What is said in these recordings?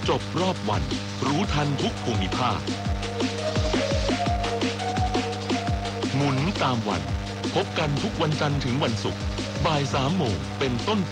จบรอบวันรู้ทันทุกภูมิภาคหมุนตามวันพบกันทุกวันจันทร์ถึงวันศุกร์บ่าย 3 โมงเป็นต้นไป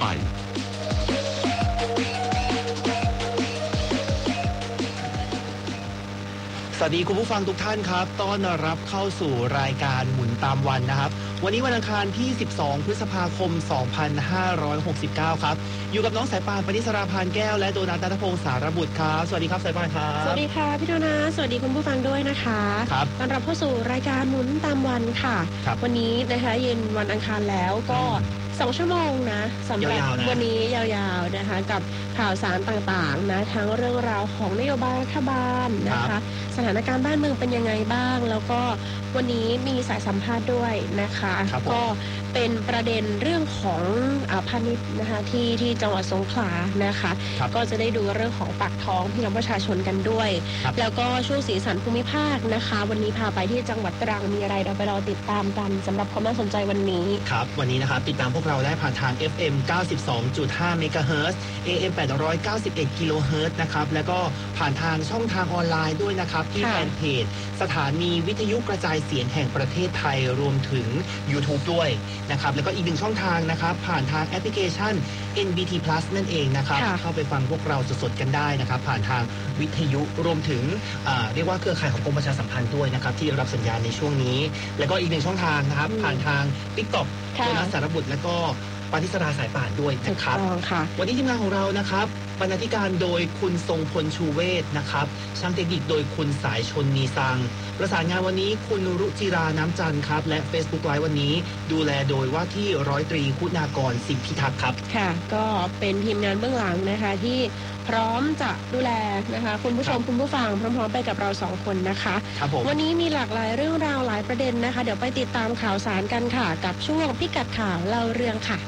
สวัสดีคุณผู้ฟังทุกท่านครับต้อนรับเข้าสู่รายการหมุนตามวันนะครับวันนี้วันอังคารที่12พฤษภาคม2569ครับอยู่กับน้องสายป่านปณิสราพานแก้วและโดนัท ณัฐพงษ์สารบุตรครับสวัสดีครับสายป่านครับสวัสดีค่ะพี่โดนัทสวัสดีคุณผู้ฟังด้วยนะคะครับต้อนรับเข้าสู่รายการหมุนตามวันค่ะวันนี้นะคะเย็นวันอังคารแล้วก็2 ชั่วโมงนะสำหรับวันนี้ยาวๆนะคะกับข่าวสารต่างๆนะทั้งเรื่องราวของนโยบายรัฐบาลนะคะสถานการณ์บ้านเมืองเป็นยังไงบ้างแล้วก็วันนี้มีสายสัมภาษณ์ด้วยนะคะก็เป็นประเด็นเรื่องของพาณิชย์นะคะที่จังหวัดสงขลานะคะก็จะได้ดูเรื่องของปากท้องพี่น้องประชาชนกันด้วยแล้วก็ช่วงสีสันภูมิภาคนะคะวันนี้พาไปที่จังหวัดตรังมีอะไรเราไปรอติดตามกันสำหรับความน่าสนใจวันนี้ครับวันนี้นะครับติดตามพวกเราได้ผ่านทาง FM 92.5 เมกะเฮิรตซ์ AM 891 กิโลเฮิรตซ์นะครับแล้วก็ผ่านทางช่องทางออนไลน์ด้วยนะครับที่แฟนเพจสถานีวิทยุกระจายเสียงแห่งประเทศไทยรวมถึง YouTube ด้วยนะครับแล้วก็อีกหนึ่งช่องทางนะครับผ่านทางแอปพลิเคชัน NBT Plus นั่นเองนะครับเข้าไปฟังพวกเราสดๆกันได้นะครับผ่านทางวิทยุรวมถึงเรียกว่าเครือข่ายของกรมประชาสัมพันธ์ด้วยนะครับที่รับสัญญาณในช่วงนี้แล้วก็อีกหนึ่งช่องทางนะครับผ่านทาง TikTok โดนัท สารบุตรและก็ปณิสราสายป่านด้วยนะครับวันนี้ทีมงานของเรานะครับบรรณาธิการโดยคุณทรงพลชูเวศนะครับช่างเทคนิคโดยคุณสายชนนีซังประสานงานวันนี้คุณรุจิราน้ำจันทร์ครับและ Facebook Live วันนี้ดูแลโดยว่าที่ร้อยตรีคุณากรสิงห์พิทักษ์ครับค่ะก็เป็นทีมงานเบื้องหลังนะคะที่พร้อมจะดูแลนะคะคุณผู้ชมคุณผู้ฟังพร้อมๆไปกับเรา2 คนนะคะวันนี้มีหลากหลายเรื่องราวหลายประเด็นนะคะเดี๋ยวไปติดตามข่าวสารกันค่ะกับช่วงพิกัดข่าวเล่าเรื่องค่ะ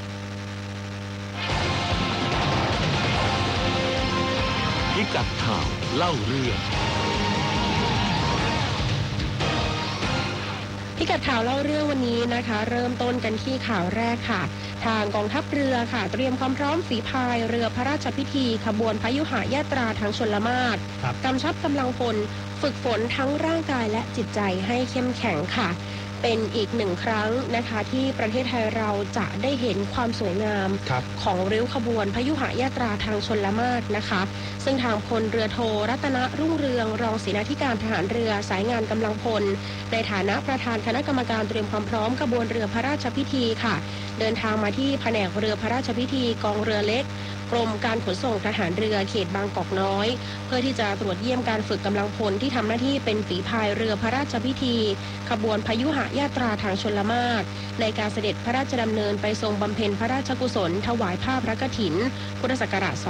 พิกัดข่าวเล่าเรื่องพิกัดข่าวเล่าเรื่องวันนี้นะคะเริ่มต้นกันที่ข่าวแรกค่ะทางกองทัพเรือค่ะเตรียมความพร้อมฝีพายเรือพระราชพิธีขบวนพยุหยาตราทางชลมารกำชับกำลังพลฝึกฝนทั้งร่างกายและจิตใจให้เข้มแข็งค่ะเป็นอีก1 ครั้งนะคะที่ประเทศไทยเราจะได้เห็นความสวยงามของริ้วขบวนพยุหยาตราทางชลมารนะคะซึ่งทางพลเรือโทรัตนรุ่งเรืองรองเสนาธิการทหารเรือสายงานกำลังพลในฐานะประธานคณะกรรมการเตรียมความพร้อมขบวนเรือพระราชพิธีค่ะเดินทางมาที่แผนกเรือพระราชพิธีกองเรือเล็กกรมการขนส่งทหารเรือเขตบางกอกน้อยเพื่อที่จะตรวจเยี่ยมการฝึกกำลังพลที่ทำหน้าที่เป็นฝีพายเรือพระราชพิธีขบวนพยุหยาตราทางชลมารในการเสด็จพระราชดำเนินไปทรงบำเพ็ญพระราชกุศลถวายผ้าพระกฐินพุทธศักราช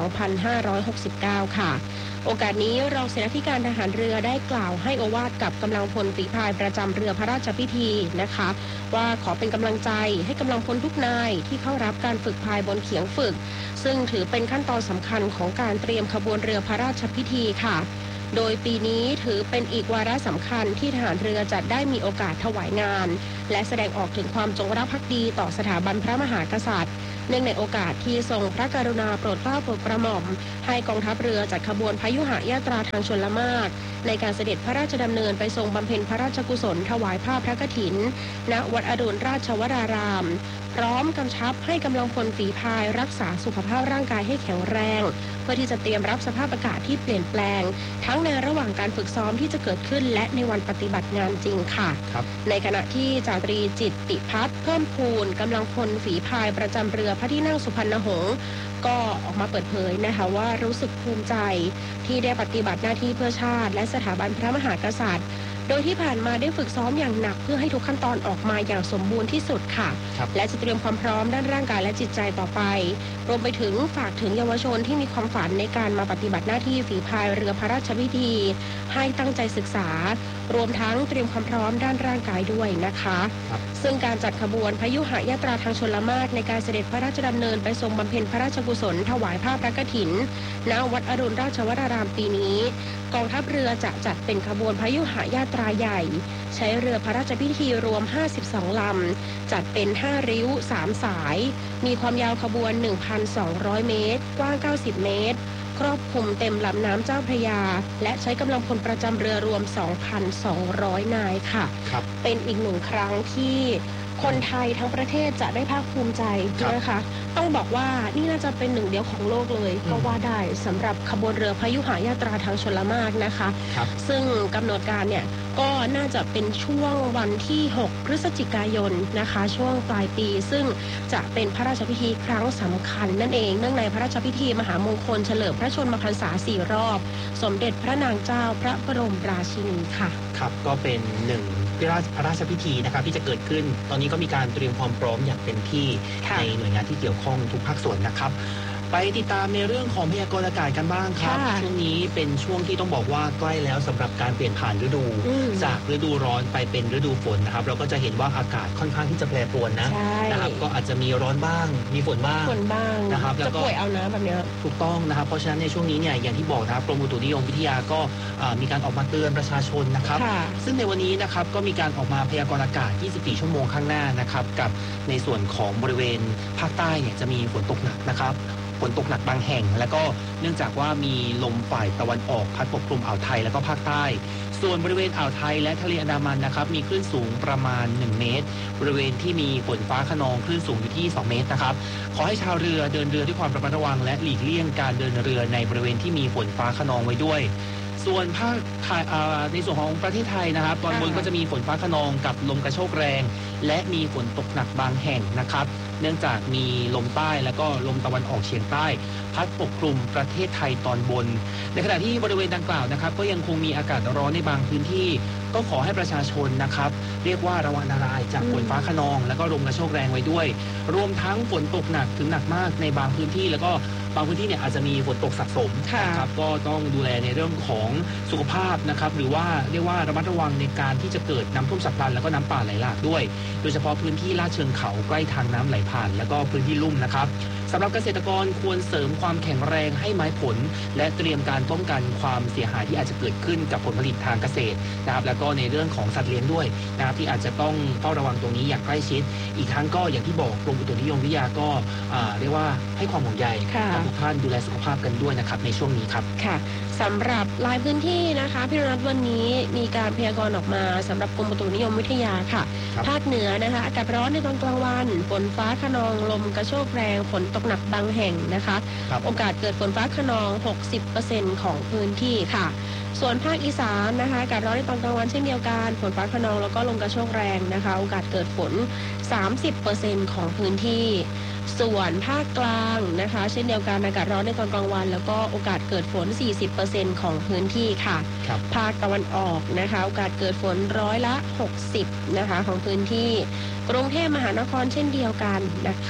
2569 ค่ะโอกาสนี้รองเสนาธิการทหารเรือได้กล่าวให้โอวาทกับกำลังพลฝีพายประจำเรือพระราชพิธีนะคะว่าขอเป็นกำลังใจให้กำลังพลทุกนายที่เข้ารับการฝึกพายบนเขียงฝึกซึ่งถือเป็นขั้นตอนสำคัญของการเตรียมขบวนเรือพระราชพิธีค่ะโดยปีนี้ถือเป็นอีกวาระสำคัญที่ทหารเรือจะได้มีโอกาสถวายงานและแสดงออกถึงความจงรักภักดีต่อสถาบันพระมหากษัตริย์เนื่องในโอกาสที่ทรงพระกรุณาโปรดเกล้าโปรดกระหม่อมให้กองทัพเรือจัดขบวนพยุหยาตราทางชลมารในการเสด็จพระราชดำเนินไปทรงบำเพ็ญพระราชกุศลถวายผ้าพระกฐินณวัดอรุณราชวรารามพร้อมกำชับให้กำลังพลฝีพายรักษาสุขภาพร่างกายให้แข็งแรงเพื่อที่จะเตรียมรับสภาพอากาศที่เปลี่ยนแปลงทั้งในระหว่างการฝึกซ้อมที่จะเกิดขึ้นและในวันปฏิบัติงานจริงค่ะในขณะที่จ่าตรีจิตติพัฒน์เพิ่มพูนกำลังพลฝีพายประจำเรือพระที่นั่งสุพรรณหงษ์ก็ออกมาเปิดเผยนะคะว่ารู้สึกภูมิใจที่ได้ปฏิบัติหน้าที่เพื่อชาติและสถาบันพระมหากษัตริย์โดยที่ผ่านมาได้ฝึกซ้อมอย่างหนักเพื่อให้ทุกขั้นตอนออกมาอย่างสมบูรณ์ที่สุดค่ะและจะเตรียมความพร้อมด้านร่างกายและจิตใจต่อไปรวมไปถึงฝากถึงเยาวชนที่มีความฝันในการมาปฏิบัติหน้าที่ฝีพายเรือพระราชพิธีให้ตั้งใจศึกษารวมทั้งเตรียมความพร้อมด้านร่างกายด้วยนะคะซึ่งการจัดขบวนพยุหยาตราทางชลมารในการเสด็จพระราชดำเนินไปทรงบำเพ็ญพระราชกุศลถวายผ้าพระกฐินณวัดอรุณราชวรารามปีนี้กองทัพเรือจะจัดเป็นขบวนพยุหยาตราใหญ่ใช้เรือพระราชพิธีรวม52 ลำจัดเป็น5 ริ้ว 3 สายมีความยาวขบวน 1,200 เมตรกว้าง90 เมตรครอบคลุมเต็มลำน้ำเจ้าพระยาและใช้กำลังพลประจำเรือรวม 2,200 นายค่ะเป็นอีกหนึ่งครั้งที่คนไทยทั้งประเทศจะได้ภาคภูมิใจนะคะต้องบอกว่านี่น่าจะเป็นหนึ่งเดียวของโลกเลยก็ว่าได้สำหรับขบวนเรือพยุหายาตราทางชลมารนะคะซึ่งกำหนดการเนี่ยก็น่าจะเป็นช่วงวันที่ 6 พฤศจิกายนนะคะช่วงปลายปีซึ่งจะเป็นพระราชพิธีครั้งสำคัญนั่นเองเนื่องในพระราชพิธีมหามงคลเฉลิมพระชนมพรรษา 4 รอบสมเด็จพระนางเจ้าพระบรมราชินีค่ะครับก็เป็นหนึ่งพระราชพิธีนะครับที่จะเกิดขึ้นตอนนี้ก็มีการเตรียมความพร้อมอย่างเต็มที่ในหน่วยงานที่เกี่ยวข้องทุกภาคส่วนนะครับไปติดตามในเรื่องของพยากรณ์อากาศกันบ้างครับช่วงนี้เป็นช่วงที่ต้องบอกว่าใกล้แล้วสำหรับการเปลี่ยนผ่านฤดูจากฤดูร้อนไปเป็นฤดูฝนนะครับเราก็จะเห็นว่าอากาศค่อนข้างที่จะแปรปรวนนะครับก็อาจจะมีร้อนบ้างมีฝนบ้างนะครับแล้วก็จะป่วยเอานะแบบนี้ถูกต้องนะครับเพราะฉะนั้นในช่วงนี้เนี่ยอย่างที่บอกนะครับกรมอุตุนิยมวิทยาก็มีการออกมาเตือนประชาชนนะครับซึ่งในวันนี้นะครับก็มีการออกมาพยากรณ์อากาศ 24 ชั่วโมงข้างหน้านะครับกับในส่วนของบริเวณภาคใต้เนี่ยจะมีฝนตกหนักนะครับฝนตกหนักบางแห่งแล้วก็เนื่องจากว่ามีลมฝ่ายตะวันออกพัดปกคลุมอ่าวไทยแล้วก็ภาคใต้ส่วนบริเวณอ่าวไทยและทะเลอันดามันนะครับมีคลื่นสูงประมาณ1เมตรบริเวณที่มีฝนฟ้าคะนองคลื่นสูงอยู่ที่2เมตรนะครับขอให้ชาวเรือเดินเรือด้วยความระมัดระวังและหลีกเลี่ยงการเดินเรือในบริเวณที่มีฝนฟ้าคะนองไว้ด้วยส่วนภาคในส่วนของประเทศไทยนะครับตอนบนก็จะมีฝนฟ้าคะนองกับลมกระโชกแรงและมีฝนตกหนักบางแห่งนะครับเนื่องจากมีลมใต้และก็ลมตะวันออกเฉียงใต้พัดปกคลุมประเทศไทยตอนบนในขณะที่บริเวณดังกล่าวนะครับก็ยังคงมีอากาศร้อนในบางพื้นที่ก็ขอให้ประชาชนนะครับเรียกว่าระวังอันตรายจากฝนฟ้าคะนองและก็ลมกระโชกแรงไว้ด้วยรวมทั้งฝนตกหนักถึงหนักมากในบางพื้นที่แล้วก็บางพื้นที่เนี่ยอาจจะมีฝนตกสะสมนะครับก็ต้องดูแลในเรื่องของสุขภาพนะครับหรือว่าเรียกว่าระมัดระวังในการที่จะเกิดน้ำท่วมฉับพลันแล้วก็น้ำป่าไหลหลากด้วยโดยเฉพาะพื้นที่ลาดเชิงเขาใกล้ทางน้ำไหลผ่านแล้วก็พื้นที่ลุ่มนะครับสำหรับเกษตรกรควรเสริมความแข็งแรงให้ไม้ผลและเตรียมการป้องกันความเสียหายที่อาจจะเกิดขึ้นกับผลผลิตทางเกษตรนะครับแล้วก็ในเรื่องของสัตว์เลี้ยงด้วยนะครับที่อาจจะต้องเฝ้าระวังตรงนี้อย่างใกล้ชิดอีกทั้งก็อย่างที่บอกกรมอุตุนิยมวิทยาก็เรียกว่าให้ความห่วงใยกับทุกท่านดูแลสุขภาพกันด้วยนะครับในช่วงนี้ครับค่ะสำหรับหลายพื้นที่นะคะพี่รัตน์วันนี้มีการพยากรณ์ออกมาสำหรับกรมอุตุนิยมวิทยาค่ะภาคเหนือนะคะอากาศร้อนในตอนกลางวันฝนฟ้าคะนองลมกระโชกแรงฝนตกหนักบางแห่งนะคะโอกาสเกิดฝนฟ้าคะนอง 60% ของพื้นที่ค่ะส่วนภาคอีสานนะคะอากาศร้อนในตอนกลางวันเช่นเดียวกันฝนฟ้าคะนองแล้วก็ลมกระโชกแรงนะคะโอกาสเกิดฝน 30% ของพื้นที่ส่วนภาคกลางนะคะเช่นเดียวกันอากาศร้อนในตอนกลางวันแล้วก็โอกาสเกิดฝน 40% ของพื้นที่ค่ะภาคตะวันออกนะคะโอกาสเกิดฝน60%นะคะของพื้นที่กรุงเทพมหานครเช่นเดียวกันนะคะ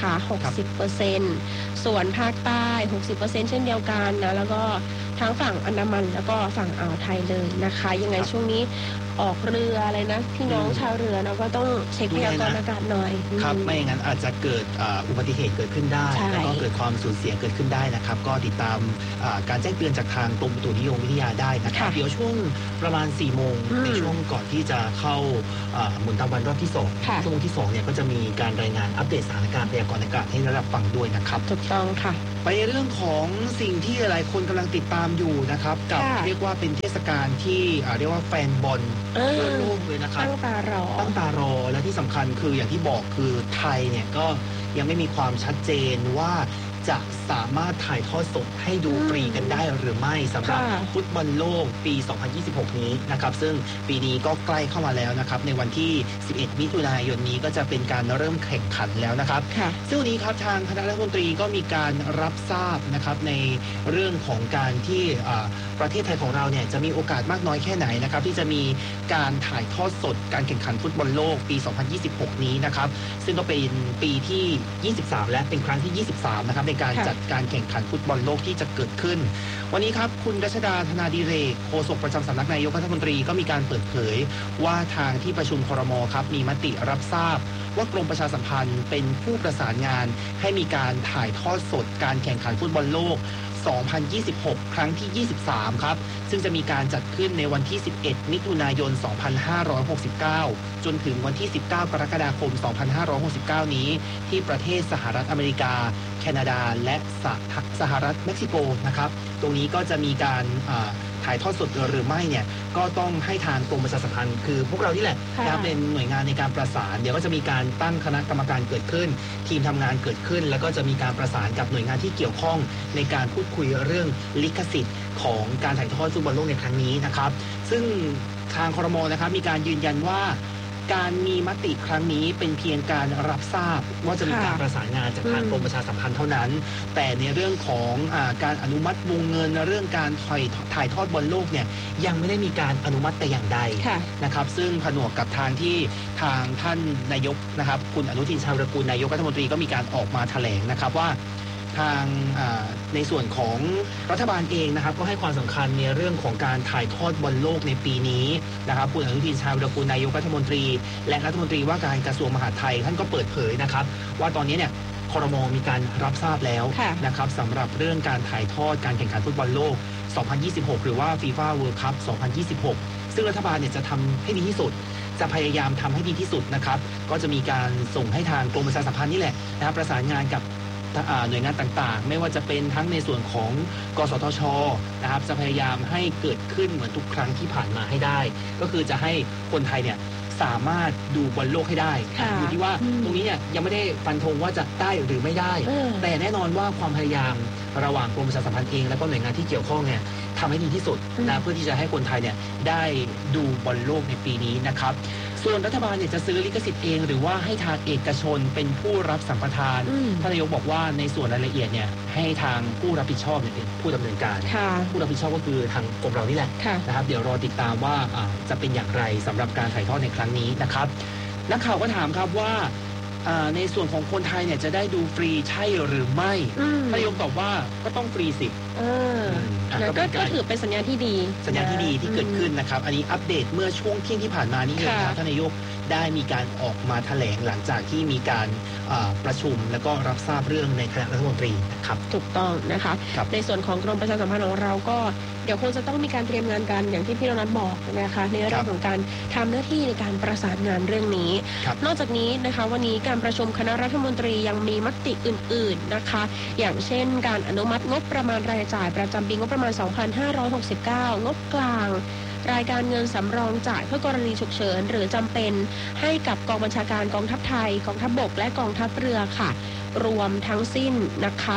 60% ส่วนภาคใต้ 60% เช่นเดียวกันนะแล้วก็ทั้งฝั่งอันดามันแล้วก็ฝั่งอ่าวไทยเลยนะคะยังไงช่วงนี้ออกเรืออะไรนะพี่น้องชาวเรือเราก็ต้องเช็คพยากรณ์อากาศหน่อยครับไม่อย่างนั้นอาจจะเกิดอุบัติเหตุเกิดขึ้นได้แล้วก็เกิดความสูญเสียเกิดขึ้นได้นะครับก็ติดตามการแจ้งเตือนจากทางกรมอุตุนิยมวิทยาได้นะครับเดี๋ยวช่วงประมาณ 4 โมงในช่วงก่อนที่จะเข้าหมุนตามวันรอบที่2ช่วงที่2เนี่ยก็จะมีการรายงานอัปเดตสถานการณ์พยากรณ์อากาศให้ได้รับฟังด้วยนะครับถูกต้องค่ะไปเรื่องของสิ่งที่หลายคนกำลังติดตามอยู่นะครับกับเรียกว่าเป็นเทศกาลที่เรียกว่าแฟนบอลทั่วโลกเลยนะครับตั้งตารอและที่สำคัญคืออย่างที่บอกคือไทยเนี่ยก็ยังไม่มีความชัดเจนว่าจะสามารถถ่ายทอดสดให้ดูฟรีกันได้หรือไม่สำหรับฟุตบอลโลกปี 2026 นี้นะครับซึ่งปีนี้ก็ใกล้เข้ามาแล้วนะครับในวันที่ 11 มิถุนายนนี้ก็จะเป็นการเริ่มแข่งขันแล้วนะครับซึ่งวันนี้ครับทางคณะรัฐมนตรีก็มีการรับทราบนะครับในเรื่องของการที่ประเทศไทยของเราเนี่ยจะมีโอกาสมากน้อยแค่ไหนนะครับที่จะมีการถ่ายทอดสดการแข่งขันฟุตบอลโลกปี 2026 นี้นะครับซึ่งก็เป็นปีที่ 23 และเป็นครั้งที่ 23 นะครับในการจัดการแข่งขันฟุตบอลโลกที่จะเกิดขึ้นวันนี้ครับคุณรัชดาธนาดิเรกโฆษกประจำสำนักนายกรัฐมนตรีก็มีการเปิดเผยว่าทางที่ประชุมครม.ครับมีมติรับทราบว่ากรมประชาสัมพันธ์เป็นผู้ประสานงานให้มีการถ่ายทอดสดการแข่งขันฟุตบอลโลก 2026 ครั้งที่ 23 ครับซึ่งจะมีการจัดขึ้นในวันที่ 11 มิถุนายน 2569 จนถึงวันที่ 19 กรกฎาคม 2569 นี้ที่ประเทศสหรัฐอเมริกาแคนาดาและสหรัฐเม็กซิโกนะครับตรงนี้ก็จะมีการถ่ายทอดสดหรือไม่เนี่ยก็ต้องให้ทางกรมประชาสัมพันธ์คือพวกเรานี่แหละเป็นหน่วยงานในการประสานเดี๋ยวก็จะมีการตั้งคณะกรรมการเกิดขึ้นทีมทำงานเกิดขึ้นแล้วก็จะมีการประสานกับหน่วยงานที่เกี่ยวข้องในการพูดคุยเรื่องลิขสิทธิ์ของการถ่ายทอดฟุตบอลโลกในครั้งนี้นะครับซึ่งทางครม.นะครับมีการยืนยันว่าการมีมติครั้งนี้เป็นเพียงการรับทราบว่าจะมีการประสานงานจากทางกรมประชาสัมพันธ์เท่านั้นแต่ในเรื่องของการอนุมัติวงเงินเรื่องการถ่ายทอดบอลโลกเนี่ยยังไม่ได้มีการอนุมัติแต่อย่างใดนะครับซึ่งผนวกกับทางที่ทางท่านนายกนะครับคุณอนุทินชาญวิรากูลนายกรัฐมนตรีก็มีการออกมาแถลงนะครับว่าทางในส่วนของรัฐบาลเองนะครับก็ให้ความสำคัญในเรื่องของการถ่ายทอดบอลโลกในปีนี้นะครับคุณอนุทินชาญวิรากูลนายกรัฐมนตรีและรัฐมนตรีว่าการกระทรวงมหาดไทยท่านก็เปิดเผยนะครับว่าตอนนี้เนี่ยครม.มีการรับทราบแล้วนะครับสำหรับเรื่องการถ่ายทอดการแข่งขันฟุตบอลโลก 2026 หรือว่า FIFA World Cup 2026 ซึ่งรัฐบาลเนี่ยจะทำให้ดีที่สุดจะพยายามทำให้ดีที่สุดนะครับก็จะมีการส่งให้ทางกรมประชาสัมพันธ์นี่แหละนะครับประสานงานกับหน่วยงานต่างๆไม่ว่าจะเป็นทั้งในส่วนของกสทช.นะครับจะพยายามให้เกิดขึ้นเหมือนทุกครั้งที่ผ่านมาให้ได้ก็คือจะให้คนไทยเนี่ยสามารถดูบอลโลกให้ได้อยู่ที่ว่าตรงนี้เนี่ยยังไม่ได้ฟันธงว่าจะได้หรือไม่ได้แต่แน่นอนว่าความพยายามระหว่างกรมประชาสัมพันธ์เองและก็หน่วยงานที่เกี่ยวข้องเนี่ยทำให้ดีที่สุดนะเพื่อที่จะให้คนไทยเนี่ยได้ดูบอลโลกในปีนี้นะครับส่วนรัฐบาลเนี่ยจะซื้อลิขสิทธิ์เองหรือว่าให้ทางเอกชนเป็นผู้รับสัมปทานท่านนายกบอกว่าในส่วนรายละเอียดเนี่ยให้ทางผู้รับผิดชอบเนี่ยเป็นผู้ดำเนินการผู้รับผิดชอบก็คือทางกรมเรานี่แหละนะครับเดี๋ยวรอติดตามว่าจะเป็นอย่างไรสำหรับการถ่ายทอดในครั้งนี้นะครับนักข่าวก็ถามครับว่าในส่วนของคนไทยเนี่ยจะได้ดูฟรีใช่หรือไม่ท่านนายกตอบว่าก็ต้องฟรีสิก็ถือเป็นสัญญาณที่ดีที่เกิดขึ้นนะครับอันนี้อัปเดตเมื่อช่วงเที่ยงที่ผ่านมานี้เองนะครับท่านนายกได้มีการออกมาแถลงหลังจากที่มีการประชุมแล้วก็รับทราบเรื่องในคณะรัฐมนตรีนะครับถูกต้องนะคะในส่วนของกรมประชาสัมพันธ์ของเราก็เดี๋ยวคงจะต้องมีการเตรียมงานกันอย่างที่พี่นัทบอกนะคะในเรื่องของการทำหน้าที่ในการประสานงานเรื่องนี้นอกจากนี้นะคะวันนี้การประชุมคณะรัฐมนตรียังมีมติอื่นๆนะคะอย่างเช่นการอนุมัติงบประมาณรายจ่ายประจำปีงบประมาณ 2569 งบกลางรายการเงินสำรองจ่ายเพื่อกรณีฉุกเฉินหรือจำเป็นให้กับกองบัญชาการกองทัพไทยกองทัพบกและกองทัพเรือค่ะรวมทั้งสิ้นนะคะ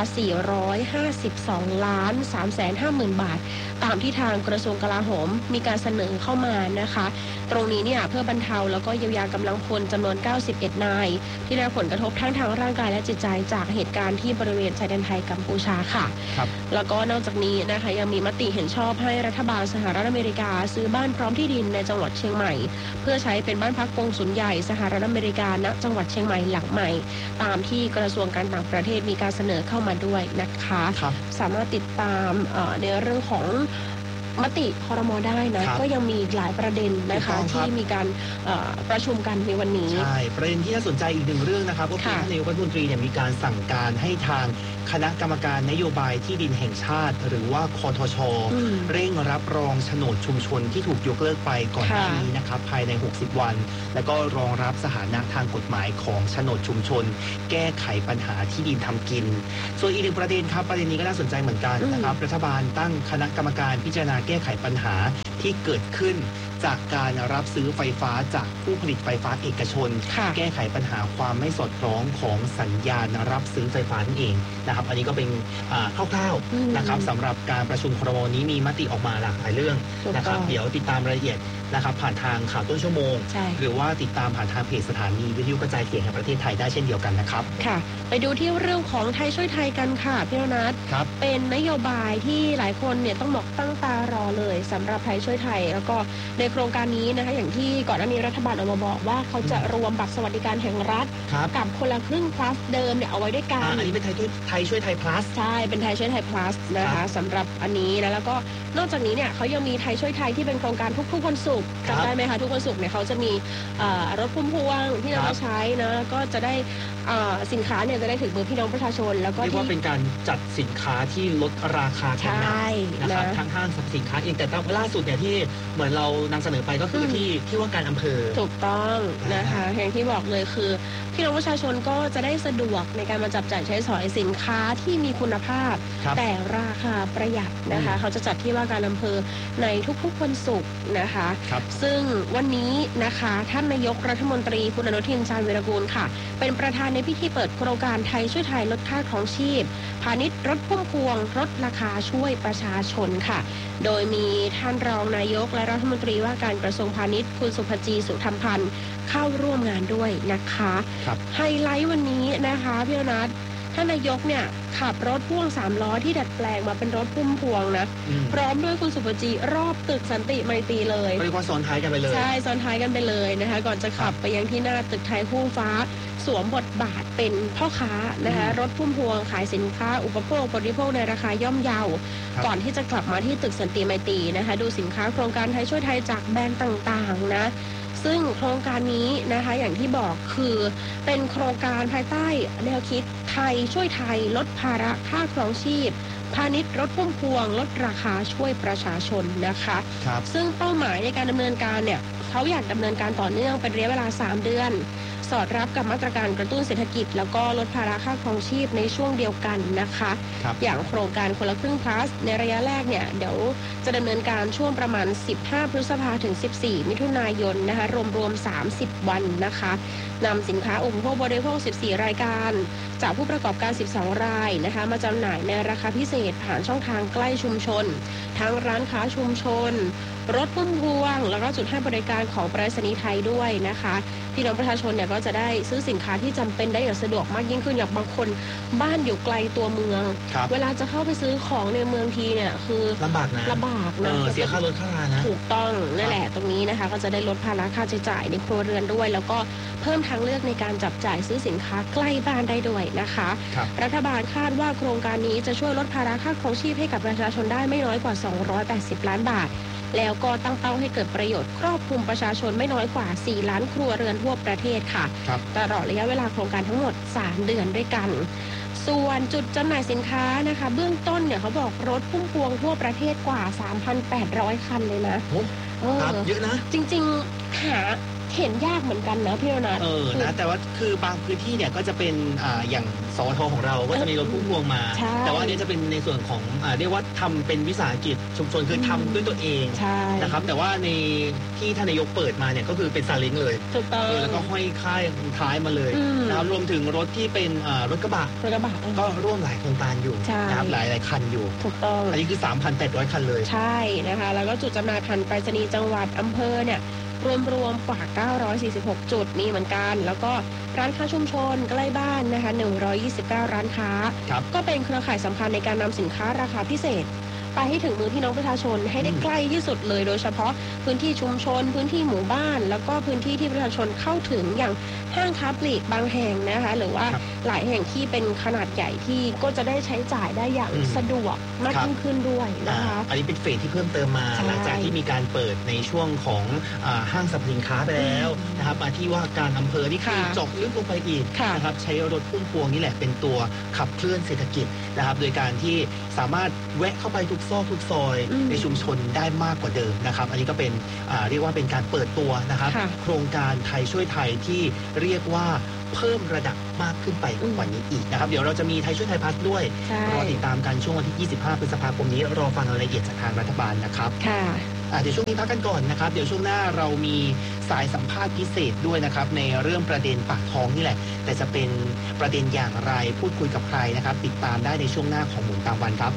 452,350,000 บาทตามที่ทางกระทรวงกลาโหมมีการเสนอเข้ามานะคะตรงนี้เนี่ยเพื่อบรรเทาแล้วก็เยียวยากำลังพลจำนวน91นายที่ได้รับผลกระทบทั้งทางร่างกายและจิตใจจากเหตุการณ์ที่บริเวณชายแดนไทยกัมพูชาค่ะแล้วก็นอกจากนี้นะคะยังมีมติเห็นชอบให้รัฐบาลสหรัฐอเมริกาซื้อบ้านพร้อมที่ดินในจังหวัดเชียงใหม่เพื่อใช้เป็นบ้านพักกงสุลใหญ่สหรัฐอเมริกาณจังหวัดเชียงใหม่หลังใหม่ตามที่กระทรวงการต่างประเทศมีการเสนอเข้ามาด้วยนะคะสามารถติดตามในเรื่องของมติครม.ได้นะก็ยังมีหลายประเด็นนะคะที่มีการประชุมกันในวันนี้ใช่ประเด็นที่น่าสนใจอีกหนึ่งเรื่องนะครับก็คือท่านนายกรัฐมนตรีเนี่ยมีการสั่งการให้ทางคณะกรรมการนโยบายที่ดินแห่งชาติหรือว่าคทช.เร่งรับรองโฉนดชุมชนที่ถูกยกเลิกไปก่อนหน้านี้นะครับภายใน60วันแล้วก็รองรับสถานะทางกฎหมายของโฉนดชุมชนแก้ไขปัญหาที่ดินทำกินส่วนอีกหนึ่งประเด็นครับประเด็นนี้ก็น่าสนใจเหมือนกันนะครับรัฐบาลตั้งคณะกรรมการพิจารณาแก้ไขปัญหาที่เกิดขึ้นจากการรับซื้อไฟฟ้าจากผู้ผลิตไฟฟ้าเอกชนแก้ไขปัญหาความไม่สอดคล้องของสัญญาณรับซื้อไฟฟ้านั่นเองนะครับอันนี้ก็เป็นคร่าวๆนะครับสำหรับการประชุมครม.นี้มีมติออกมาหลากหลายเรื่องนะครับเดี๋ยวติดตามรายละเอียดนะครับผ่านทางข่าวต้นชั่วโมงหรือว่าติดตามผ่านทางเพจสถานีวิทยุกระจายเสียงแห่งประเทศไทยได้เช่นเดียวกันนะครับค่ะไปดูที่เรื่องของไทยช่วยไทยกันค่ะพี่นัทเป็นนโยบายที่หลายคนเนี่ยต้องบอกตั้งตารอเลยสำหรับไทยช่วยไทยแล้วก็ในโครงการนี้นะคะอย่างที่ก่อนหน้านี้รัฐบาลออกมาบอกว่าเขาจะรวมบัตรสวัสดิการแห่งรัฐกับคนละครึ่ง plus เดิมเนี่ยเอาไว้ด้วยกันอันนี้เป็นไทยช่วยไทย plus ใช่เป็นไทยช่วยไทย plus นะคะสำหรับอันนี้แล้วก็นอกจากนี้เนี่ยเขายังมีไทยช่วยไทยที่เป็นโครงการทุกวันศุกร์จำได้ไหมคะทุกวันศุกร์เนี่ยเขาจะมีรถพุ่มพวงที่เราใช้นะก็จะได้สินค้าเนี่ยจะได้ถึงมือพี่น้องประชาชนแล้วก็เรียกว่าเป็นการจัดสินค้าที่ลดราคากันนะครับทั้งห้างสรรพสินค้าเองแต่ล่าสุดเนี่ยที่เหมือนเรานำเสนอไปก็คือที่ว่าการอำเภอถูกต้องนะคะอย่างที่บอกเลยคือพี่น้องประชาชนก็จะได้สะดวกในการมาจับจ่ายใช้สอยสินค้าที่มีคุณภาพแต่ราคาประหยัดนะคะเขาจะจัดที่ว่าการอำเภอในทุกๆวันศุกร์นะคะซึ่งวันนี้นะคะท่านนายกรัฐมนตรีคุณอนุทินชาญวีรกูลค่ะเป็นประธานในพิธีเปิดโครงการไทยช่วยไทยลดค่าครองชีพพาณิชย์รถพุ่มพวงลดราคาช่วยประชาชนค่ะโดยมีท่านรองนายกและรัฐมนตรีว่าการกระทรวงพาณิชย์คุณสุภจีสุธรรมพันธ์เข้าร่วมงานด้วยนะคะไฮไลท์วันนี้นะคะพี่อนัทท่านนายกเนี่ยขับรถพ่วง3ล้อที่ดัดแปลงมาเป็นรถพุ่มพวงนะพร้อมด้วยคุณสุภจีรอบตึกสันติไมตรีเลยเรียกว่าซ้อนท้ายกันไปเลยใช่ซ้อนท้ายกันไปเลยนะคะก่อนจะขับไปยังที่หน้าตึกไทยคู่ฟ้าสวมบทบาทเป็นพ่อค้านะคะรถพุ่มพวงขายสินค้าอุปโภคบริโภคในราคาย่อมเยาก่อนที่จะกลับมาที่ตึกสันติไมตรีนะคะดูสินค้าโครงการไทยช่วยไทยจากแบรนด์ต่างๆนะซึ่งโครงการนี้นะคะอย่างที่บอกคือเป็นโครงการภายใต้แนวคิดไทยช่วยไทยลดภาระค่าครองชีพพาณิชย์รถพุ่มพวงลดราคาช่วยประชาชนนะคะซึ่งเป้าหมายในการดำเนินการเนี่ยเขาอยากดำเนินการต่อเนื่องเป็นระยะเวลา3 เดือนสอดรับกับมาตรการกระตุ้นเศรษฐกิจแล้วก็ลดภาระค่าครองชีพในช่วงเดียวกันนะคะอย่างโครงการคนละครึ่ง plus ในระยะแรกเนี่ยเดี๋ยวจะดำเนินการช่วงประมาณ15 พฤษภาคมถึง14 มิถุนายนนะคะรวม30 วันนะคะนำสินค้าอุปโภคบริโภค14 รายการจากผู้ประกอบการ12 รายนะคะมาจำหน่ายในราคาพิเศษผ่านช่องทางใกล้ชุมชนทั้งร้านค้าชุมชนรถพุ่มพวงแล้วก็จุดให้บริการของไปรษณีย์ไทยด้วยนะคะพี่น้องประชาชนเนี่ยก็จะได้ซื้อสินค้าที่จำเป็นได้อย่างสะดวกมากยิ่งขึ้นอย่างบางคนบ้านอยู่ไกลตัวเมืองเวลาจะเข้าไปซื้อของในเมืองทีเนี่ยคือลำบากนะเสียค่ารถค่ารานะถูกต้องนั่นแหละตรงนี้นะคะก็จะได้ลดภาระค่าใช้จ่ายในครัวเรือนด้วยแล้วก็เพิ่มทางเลือกในการจับจ่ายซื้อสินค้าใกล้บ้านได้ด้วยนะคะรัฐบาลคาดว่าโครงการนี้จะช่วยลดภาระค่าครองชีพให้กับประชาชนได้ไม่น้อยกว่า280 ล้านบาทแล้วก็ตั้งเป้าให้เกิดประโยชน์ครอบคลุมประชาชนไม่น้อยกว่า4 ล้านครัวเรือนทั่วประเทศค่ะตลอดระยะเวลาโครงการทั้งหมด3 เดือนด้วยกันส่วนจุดจำหน่ายสินค้านะคะเบื้องต้นเนี่ยเขาบอกรถพุ่มพวงทั่วประเทศกว่า 3,800 คันเลยนะเยอะนะจริงๆหาเห็นยากเหมือนกันนะพี่อนัทนะแต่ว่าคือบางพื้นที่เนี่ยก็จะเป็นอย่างสวทของเราก็จะมีรถพุ่มพวงมาแต่ว่าอันนี้จะเป็นในส่วนของเรียกว่าทำเป็นวิสาหกิจชุมชนคือทำด้วยตัวเองนะครับแต่ว่าในที่ท่านนายกเปิดมาเนี่ยก็คือเป็นซาเล้งเลยแล้วก็ห้อยค่ายท้ายมาเลยนะครับรวมถึงรถที่เป็นรถกระบะก็ร่วมหลายโครงการอยู่นะครับหลายคันอยู่ถูกต้องอันนี้คือ 3,800 คันเลยใช่นะคะแล้วก็จุดจำหน่ายผ่านไปรษณีย์จังหวัดอำเภอเนี่ยรวมกว่า946 จุดมีเหมือนกันแล้วก็ร้านค้าชุมชนใกล้บ้านนะคะ129 ร้านค้าก็เป็นเครือข่ายสำคัญในการนำสินค้าราคาพิเศษไปให้ถึงมือพี่น้องประชาชนให้ได้ใกล้ที่สุดเลยโดยเฉพาะพื้นที่ชุมชนพื้นที่หมู่บ้านแล้วก็พื้นที่ที่ประชาชนเข้าถึงอย่างห้างค้าปลีกบางแห่งนะคะหรือว่าหลายแห่งที่เป็นขนาดใหญ่ที่ก็จะได้ใช้จ่ายได้อย่างสะดวกมากยิ่งขึ้นด้วยนะคะอันนี้เป็นเฟสที่เพิ่มเติมมาหลังจากที่มีการเปิดในช่วงของห้างสรรพสินค้าไปแล้วนะครับมาที่ว่าการอำเภอที่คือเจาะลึกลงไปอีกนะครับใช้รถพุ่มพวงนี่แหละเป็นตัวขับเคลื่อนเศรษฐกิจนะครับโดยการที่สามารถแวะเข้าไปทุกซอกทุกซอยในชุมชนได้มากกว่าเดิมนะครับอันนี้ก็เป็นเรียกว่าเป็นการเปิดตัวนะครับโครงการไทยช่วยไทยที่เรียกว่าเพิ่มระดับมากขึ้นไปกว่านี้อีกนะครับเดี๋ยวเราจะมีไทยช่วยไทยพัฒน์ด้วยรอติดตามกันช่วงวันที่25 พฤษภาคมนี้รอฟังรายละเอียดจากทางรัฐบาลนะครับเดี๋ยวช่วงนี้พักกันก่อนนะครับเดี๋ยวช่วงหน้าเรามีสายสัมภาษณ์พิเศษด้วยนะครับในเรื่องประเด็นปากท้องนี่แหละแต่จะเป็นประเด็นอย่างไรพูดคุยกับใครนะครับติดตามได้ในช่วงหน้าของหมุนตามวันครับ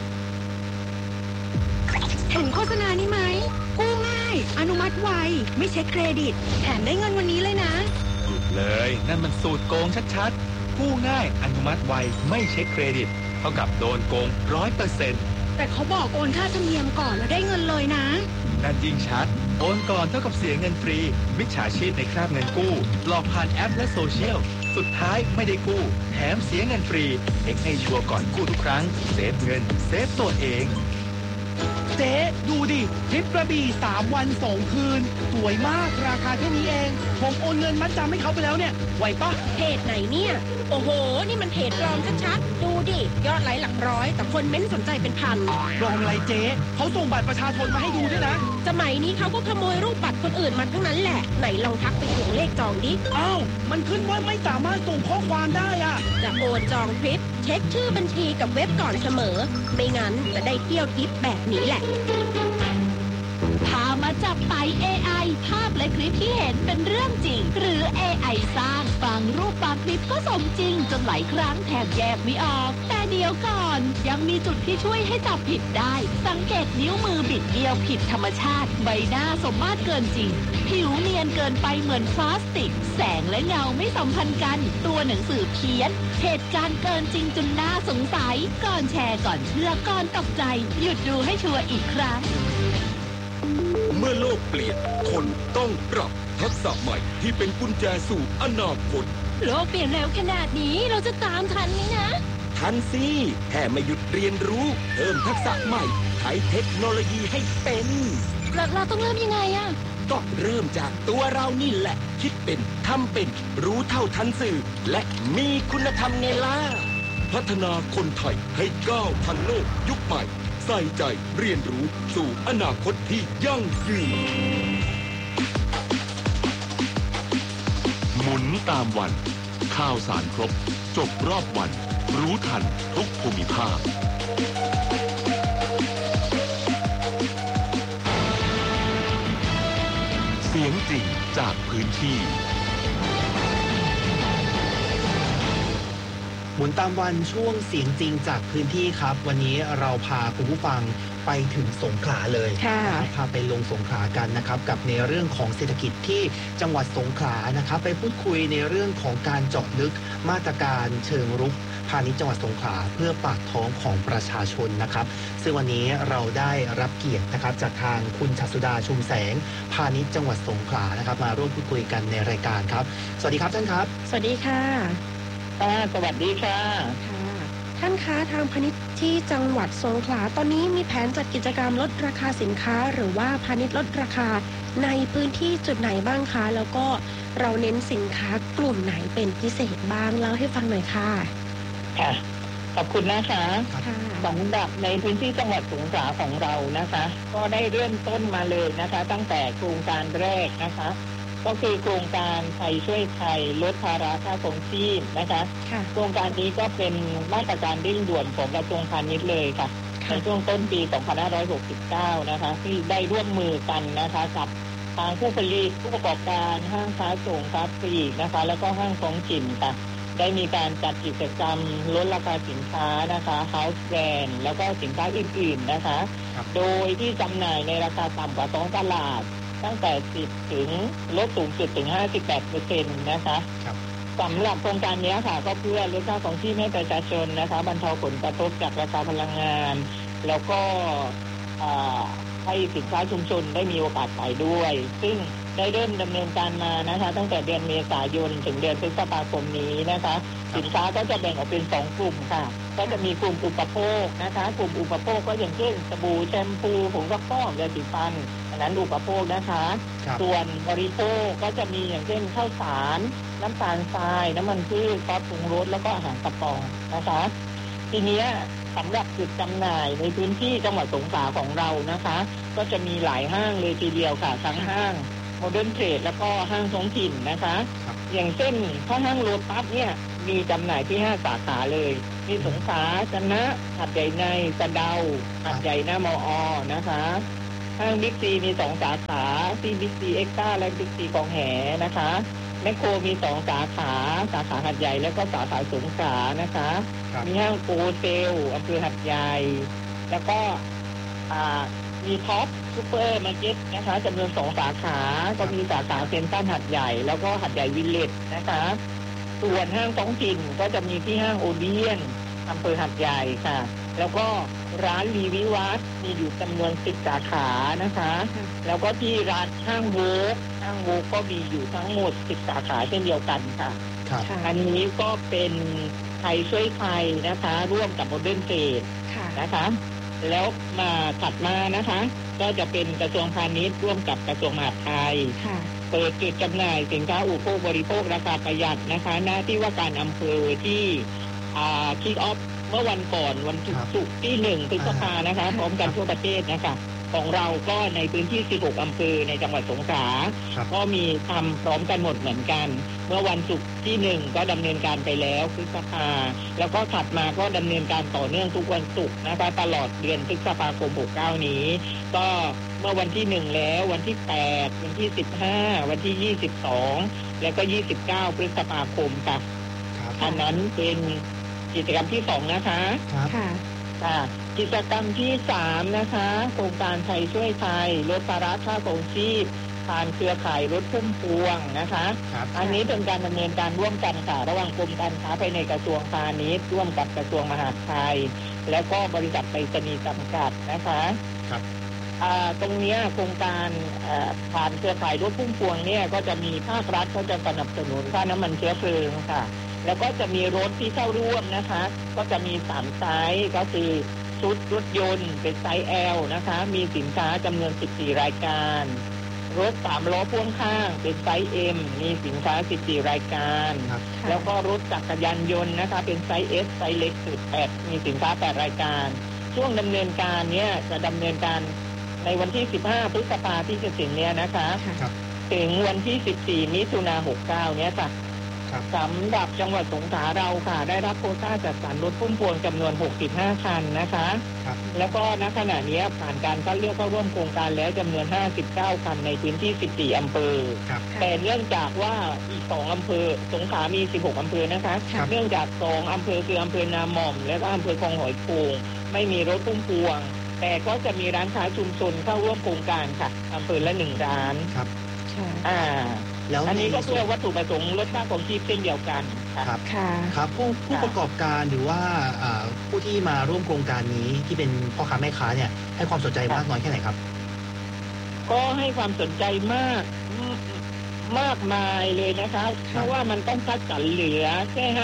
เห็นโฆษณานี้ไหมกู้ง่ายอนุมัติไวไม่เช็คเครดิตแถมได้เงินวันนี้เลยนะหยุดเลยนั่นมันสูตรโกงชัดๆกู้ง่ายอนุมัติไวไม่เช็คเครดิตเท่ากับโดนโกง 100% แต่เขาบอกโอนค่าธรรมเนียมก่อนแล้วได้เงินเลยนะนั่นยิ่งชัดโอนก่อนเท่ากับเสียเงินฟรีมิจฉาชีพในคราบเงินกู้หลอกผ่านแอปและโซเชียลสุดท้ายไม่ได้กู้แถมเสียเงินฟรีเอ็กซ์ให้ชัวร์ก่อนกู้ทุกครั้งเซฟเงินเซฟตัวเองเจ๊ดูดิทริปกระบี่3 วัน 2 คืนสวยมากราคาแค่นี้เองผมโอนเงินมัดจำให้เขาไปแล้วเนี่ยไหวปะเพจไหนเนี่ย โอ้โห นี่มันเพจปลอมชัดๆ ดูดิ ยอดไลค์หลักร้อย แต่คนเม้นสนใจเป็นพันรองอะไรเจ๊เขาส่งบัตรประชาชนมาให้ดูด้วยนะสมัยนี้เขาก็ขโมยรูปบัตรคนอื่นมาทั้งนั้นแหละ ไหนลองทักไปถึงเลขจองดิอ้าวมันขึ้นว่าไม่สามารถส่งข้อความได้อะจะโอนจองทริป เช็คชื่อบัญชีกับเว็บก่อนเสมอ ไม่งั้นจะได้เที่ยวทริปแบบนี้แหละพามาจับไต่ AI ภาพและคลิปที่เห็นเป็นเรื่องจริง หรือ AI สร้างบางรูปบางคลิปก็สมจริงจนหลายครั้งแทบแยกไม่ออก แต่เดี๋ยวก่อนยังมีจุดที่ช่วยให้จับผิดได้ สังเกตนิ้วมือบิดเบี้ยวผิดธรรมชาติ ใบหน้าสมมาตรเกินจริง ผิวเนียนเกินไปเหมือนพลาสติก แสงและเงาไม่สัมพันธ์กัน ตัวหนังสือเพี้ยนเหตุการณ์เกินจริงจนน่าสงสัยก่อนแชร์ก่อนเชื่อก่อนตกใจหยุดดูให้ชัวร์อีกครั้งเมื่อโลกเปลี่ยนคนต้องปรับทักษะใหม่ที่เป็นกุญแจสู่อนาคตโลกเปลี่ยนเร็วขนาดนี้เราจะตามทันไหมนะทันสิแค่ไม่หยุดเรียนรู้เพิ่มทักษะใหม่ใช้เทคโนโลยีให้เป็นเราต้องเริ่มยังไงอะก็เริ่มจากตัวเรานี่แหละ คิดเป็นทำเป็นรู้เท่าทันสื่อ และมีคุณธรรมไงล่ะพัฒนาคนไทยให้ก้าวทันโลกยุคใหม่ใส่ใจเรียนรู้สู่อนาคตที่ยั่งยืนหมุนตามวัน ข่าวสารครบ จบรอบวัน รู้ทันทุกภูมิภาค เสียงจริงจากพื้นที่หมุนตามวันช่วงเสียงจริงจากพื้นที่ครับ วันนี้เราพาคุณผู้ฟังไปถึงสงขลาเลยค่ะพาไปลงสงขลากันนะครับกับในเรื่องของเศรษฐกิจที่จังหวัดสงขลานะครับไปพูดคุยในเรื่องของการเจาะลึกมาตรการเชิงรุกพาณิชย์จังหวัดสงขลาเพื่อปากท้องของประชาชนนะครับซึ่งวันนี้เราได้รับเกียรตินะครับจากทางคุณชัสุดาชุมแสงพาณิชย์จังหวัดสงขลานะครับมาร่วมพูดคุยกันในรายการครับสวัสดีครับท่านครับสวัสดีค่ะสวัสดีค่ะท่านคะทางพาณิชย์ที่จังหวัดสงขลาตอนนี้มีแผนจัดกิจกรรมลดราคาสินค้าหรือว่าพาณิชย์ลดราคาในพื้นที่จุดไหนบ้างคะแล้วก็เราเน้นสินค้ากลุ่มไหนเป็นพิเศษบ้างเล่าให้ฟังหน่อยค่ะค่ะขอบคุณนะคะค่ะสำหรับในพื้นที่จังหวัดสงขลาของเรานะคะก็ได้เริ่มต้นมาเลยนะคะตั้งแต่โครงการแรกนะคะก็คือโครงการไทยช่วยไทยลดภาระค่าครองชีพนะคะโครงการนี้ก็เป็นมาตรการเร่งด่วนของกระทรวงพาณิชย์เลยค่ะในช่วงต้นปี 2569 นะคะที่ได้ร่วมมือกันนะคะกับทางผู้ผลิตผู้ประกอบการห้างค้าส่งค้าปลีกนะคะแล้วก็ห้างท้องถิ่นค่ะได้มีการจัดกิจกรรมลดราคาสินค้านะคะ House Brand แล้วก็สินค้าอื่นๆนะคะโดยที่จำหน่ายในราคาต่ำกว่าท้องตลาดตั้งแต่10ถึงลดสูงสุดถึง 58% นะคะสำหรับโครงการนี้ค่ะก็เพื่อลดค่าครองชีพให้ประชาชนนะคะบรรเทาผลกระทบจากราคาพลังงานแล้วก็ให้สินค้าชุมชนได้มีโอกาสขายด้วยซึ่งได้เริ่มดำเนินการมานะคะตั้งแต่เดือนเมษายนถึงเดือนพฤษภาคมนี้นะคะสินค้าก็จะแบ่งออกเป็น2กลุ่มค่ะก็จะมีกลุ่มอุปโภคนะคะกลุ่มอุปโภคก็อย่างเช่นสบู่แชมพูผงซักฟอกยาสีฟันอันนั้นอุปโภคนะคะส่วนบริโภคก็จะมีอย่างเช่นข้าวสารน้ำตาลทรายน้ำมันพืชซอสปรุงรสแล้วก็อาหารกระป๋องนะคะทีนี้สำหรับจุดจำหน่ายในพื้นที่จังหวัดสงขลาของเรานะคะก็จะมีหลายห้างเลยทีเดียวค่ะทั้งห้างโมเดิร์นเทรดแล้วก็ห้างท้องถิ่นนะคะอย่างเช่นถ้าห้างโลตัสเนี่ยมีจำหน่ายที่5สาขาเลยมีสงขลาจันนะหัดใหญ่ในสะเดาหัดใหญ่หน้ามอ.นะคะห้างบิ๊กซีมี2สาขาที่บิ๊กซีเอ็กซ์ต้าและบิ๊กซีกองแหนะคะแมคโครมี2สาขาหัดใหญ่แล้วก็สาขาสงขลานะคะมีห้างโกเซลอำเภอหัดใหญ่แล้วก็มีท็อปซูเปอร์มาร์เก็ตนะคะจำนวน2สาขาก็มีสาขาเซ็นทรัลหัดใหญ่แล้วก็หัดใหญ่วิลเลจนะคะส่วนห้างท้องถิ่นก็จะมีที่ห้างโอเดียนอำเภอหัดใหญ่ค่ะแล้วก็ร้านลีวิวัฒน์มีอยู่จำนวน10สาขานะคะแล้วก็ที่ร้านห้างโวกก็มีอยู่ทั้งหมด10สาขาเช่นเดียวกันค่ะอันนี้ก็เป็นไทยช่วยไทยนะคะร่วมกับโมเดิร์นเทรดนะคะแล้วมาถัดมานะคะ ก็จะเป็นกระทรวงพาณิชย์ร่วมกับกระทรวงมหาดไทยเปิดจุดจำหน่ายสินค้าอุปโภคบริโภคราคาประหยัดนะคะหน้าที่ว่าการอำเภอที่คิกออฟเมื่อวันก่อนวันศุกร์ที่1 พฤษภานะคะพร้อมกันทั่วประเทศนะคะของเราก็ในพื้นที่16อำเภอในจังหวัดสงขลาก็มีทำพร้อมกันหมดเหมือนกันเมื่อวันศุกร์ที่1ก็ดำเนินการไปแล้วพฤษภาแล้วก็ถัดมาก็ดำเนินการต่อเนื่องทุกวันศุกร์นะคะตลอดเดือนพฤษภาคม69นี้ก็เมื่อวันที่1แล้ววันที่8วันที่15วันที่22แล้วก็29พฤษภาคมค่ะอันนั้นเป็นกิจกรรมที่2นะคะค่ะกิจกรรมที่3นะคะโครงการไทยช่วยไทยลดภาระค่าครองชีพผ่านเครือข่ายรถพุ่มพวงนะคะอันนี้เป็นการดำเนินการร่วมกันค่ะระหว่างกรมการค้าภายในกระทรวงพาณิชย์ร่วมกับกระทรวงมหาดไทยแล้วก็บริษัทไปรษณีย์จำกัดนะคะตรงนี้โครงการผ่านเครือข่ายรถพุ่มพวงเนี่ยก็จะมีภาครัฐเขาจะสนับสนุนค่าน้ำมันเชื้อเพลิงค่ะแล้วก็จะมีรถที่เข้าร่วมนะคะก็จะมี3ไซส์ก็คือชุดรถยนต์เป็นไซส์ L นะคะมีสินค้าจำนวน14รายการรถ3ล้อพ่วงข้างเป็นไซส์ M มีสินค้า14รายการแล้วก็รถจักรยานยนต์นะคะเป็นไซส์ S ไซส์เล็กสุด8มีสินค้า8รายการช่วงดำเนินการเนี่ยจะดำเนินการในวันที่15พฤษภาคมที่จะถึงเนี่ยนะคะถึงวันที่14มิถุนายน69เนี่ยค่ะสำหรับจังหวัดสงขลาเราค่ะได้รับโควต้าจัดสรรรถพุ่มพวงจำนวน65คันนะคะแล้วก็ณขณะนี้ผ่านการคัดเลือกเข้าร่วมโครงการแล้วจำนวน59คันในพื้นที่14อำเภอแต่เนื่องจากว่าอีก2อำเภอสงขลามี16อำเภอนะคะเนื่องจาก2อำเภอคืออำเภอนาหม่อมและก็อำเภอคลองหอยโข่งไม่มีรถพุ่มพวงแต่ก็จะมีร้านค้าชุมชนเข้าร่วมโครงการค่ะอำเภอละ1ร้านครับแล้วอันนี้ก็เพื่อวัตถุประสงค์ลดค่าครองชีพเช่นเดียวกันครับครับผู้ประกอบการหรือว่าผู้ที่มาร่วมโครงการนี้ที่เป็นพ่อค้าแม่ค้าเนี่ยให้ความสนใจมากน้อยแค่ไหนครับก็ให้ความสนใจมากมายเลยนะคะเพราะว่ามันต้องคัดสรรเหลือแค่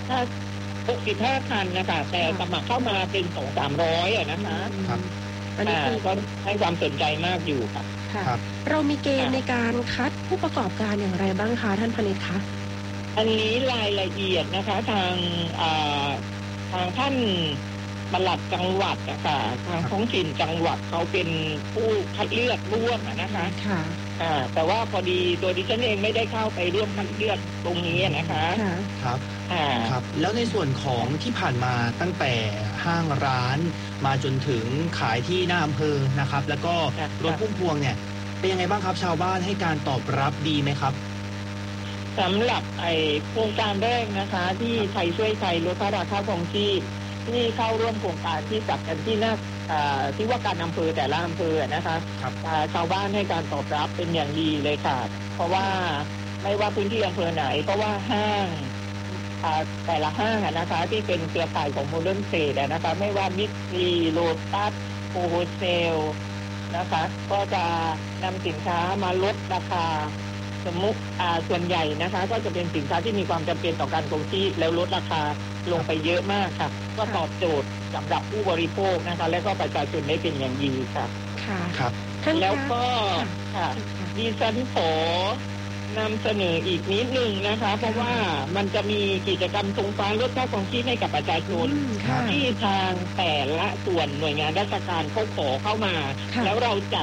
65คันนะคะแต่สมัครเข้ามาเป็น200-300นะคะอันนี้ก็ให้ความสนใจมากอยู่ค่ะเรามีเกณฑ์ในการคัดผู้ประกอบการอย่างไรบ้างคะท่านพนิษฐ์คะอันนี้รายละเอียดนะคะทางท่านปลัดจังหวัดนะคะทางท้องถิ่นจังหวัดเขาเป็นผู้คัดเลือกร่วมนะคะแต่ว่าพอดีตัวดิฉันเองไม่ได้เข้าไปร่วมคัดเลือกตรงนี้นะคะครับแล้วในส่วนของที่ผ่านมาตั้งแต่ห้างร้านมาจนถึงขายที่หน้าอำเภอนะครับแล้วก็รถพุ่มพวงเนี่ยเป็นยังไงบ้างครับชาวบ้านให้การตอบรับดีไหมครับสำหรับโครงการแรกนะคะที่ไทยช่วยไทยลดภาระค่าครองชีพที่เข้าร่วมโครงการที่จัดกันที่หน้าที่ว่าการอำเภอแต่ละอำเภอนะคะชาวบ้านให้การตอบรับเป็นอย่างดีเลยค่ะเพราะว่าไม่ว่าพื้นที่อำเภอไหนเพราะว่าห้างแต่ละห้างนะคะที่เป็นเครือข่ายของโมเดิร์นเทรดนะคะไม่ว่ามิตรีโลตัสโฮเซลนะคะก็จะนำสินค้ามาลดราคาสมมุติส่วนใหญ่นะคะก็จะเป็นสินค้าที่มีความจำเป็นต่อการคงชีพแล้วลดราคาลงไปเยอะมากค่ะก็ตอบโจทย์สำหรับผู้บริโภคนะคะและก็ประชาชนได้เป็นอย่างดีค่ะครับแล้วก็ดิฉันขอนำเสนออีกนิดนึงนะคะเพราะว่ามันจะมีกิจกรรมทงฟ้าลดค่าครองชีพให้กับประชาชนที่ทางแต่ละส่วนหน่วยงานราชการเขาขอเข้ามาแล้วเราจัด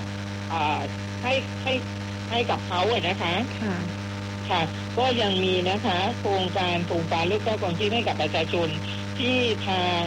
ให้กับเขานะคะค่ะก็ยังมีนะคะโครงการทงฟ้าลดค่าครองชีพให้กับประชาชนที่ทาง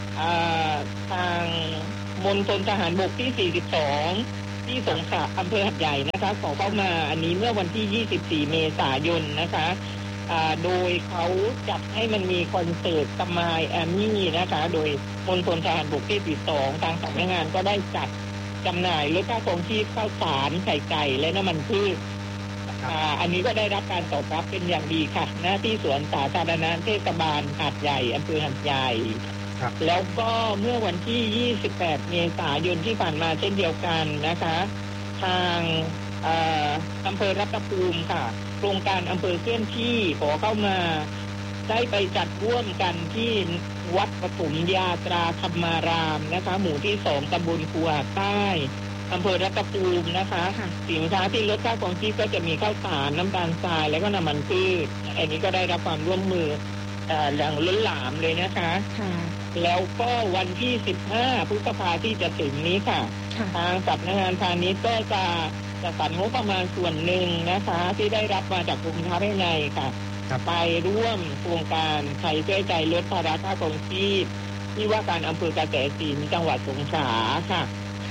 มณฑลทหารบกที่42ที่สงขลาอำเภอหัดใหญ่นะคะขอเข้ามาอันนี้เมื่อวันที่24เมษายนนะคะโดยเขาจัดให้มันมีคอนเสิร์ตสมายแอมมี่นะคะโดยมณฑลทหารบกที่42ทางสำนักงานก็ได้จัดจำหน่ายลดค่าครองชีพข้าวสารไข่ไก่และน้ำมันพืชอันนี้ก็ได้รับการตอบรับเป็นอย่างดีค่ะหน้าที่สวนสาธารณะเทศบาลหาดใหญ่อำเภอหาดใหญ่แล้วก็เมื่อวันที่28เมษายนที่ผ่านมาเช่นเดียวกันนะคะทางอำเภอรัตภูมิค่ะโครงการอำเภอเคลื่อนที่ขอเข้ามาได้ไปจัดร่วมกันที่วัดปฐมยาตราธรรมารามนะคะหมู่ที่2ตำบลคูหาใต้อำเภอรัตภูมินะคะสินค้าที่ลดค่าครองชีพก็จะมีข้าวสารน้ำตาลทรายและก็น้ำมันพืชอันนี้ก็ได้รับความร่วมมืออย่างล้นหลามเลยนะคะแล้วก็วันที่15พฤษภาคมที่จะถึงนี้ค่ะทางสำนักงานพาณิชย์ก็จะจัดสรรงบประมาณส่วนหนึ่งนะคะที่ได้รับมาจากกรมค้าภายในค่ะไปร่วมโครงการไทยช่วยใจลดภาระค่าครองชีพที่ว่าการอำเภอกเกษตรศิลป์จังหวัดสงขลาค่ะ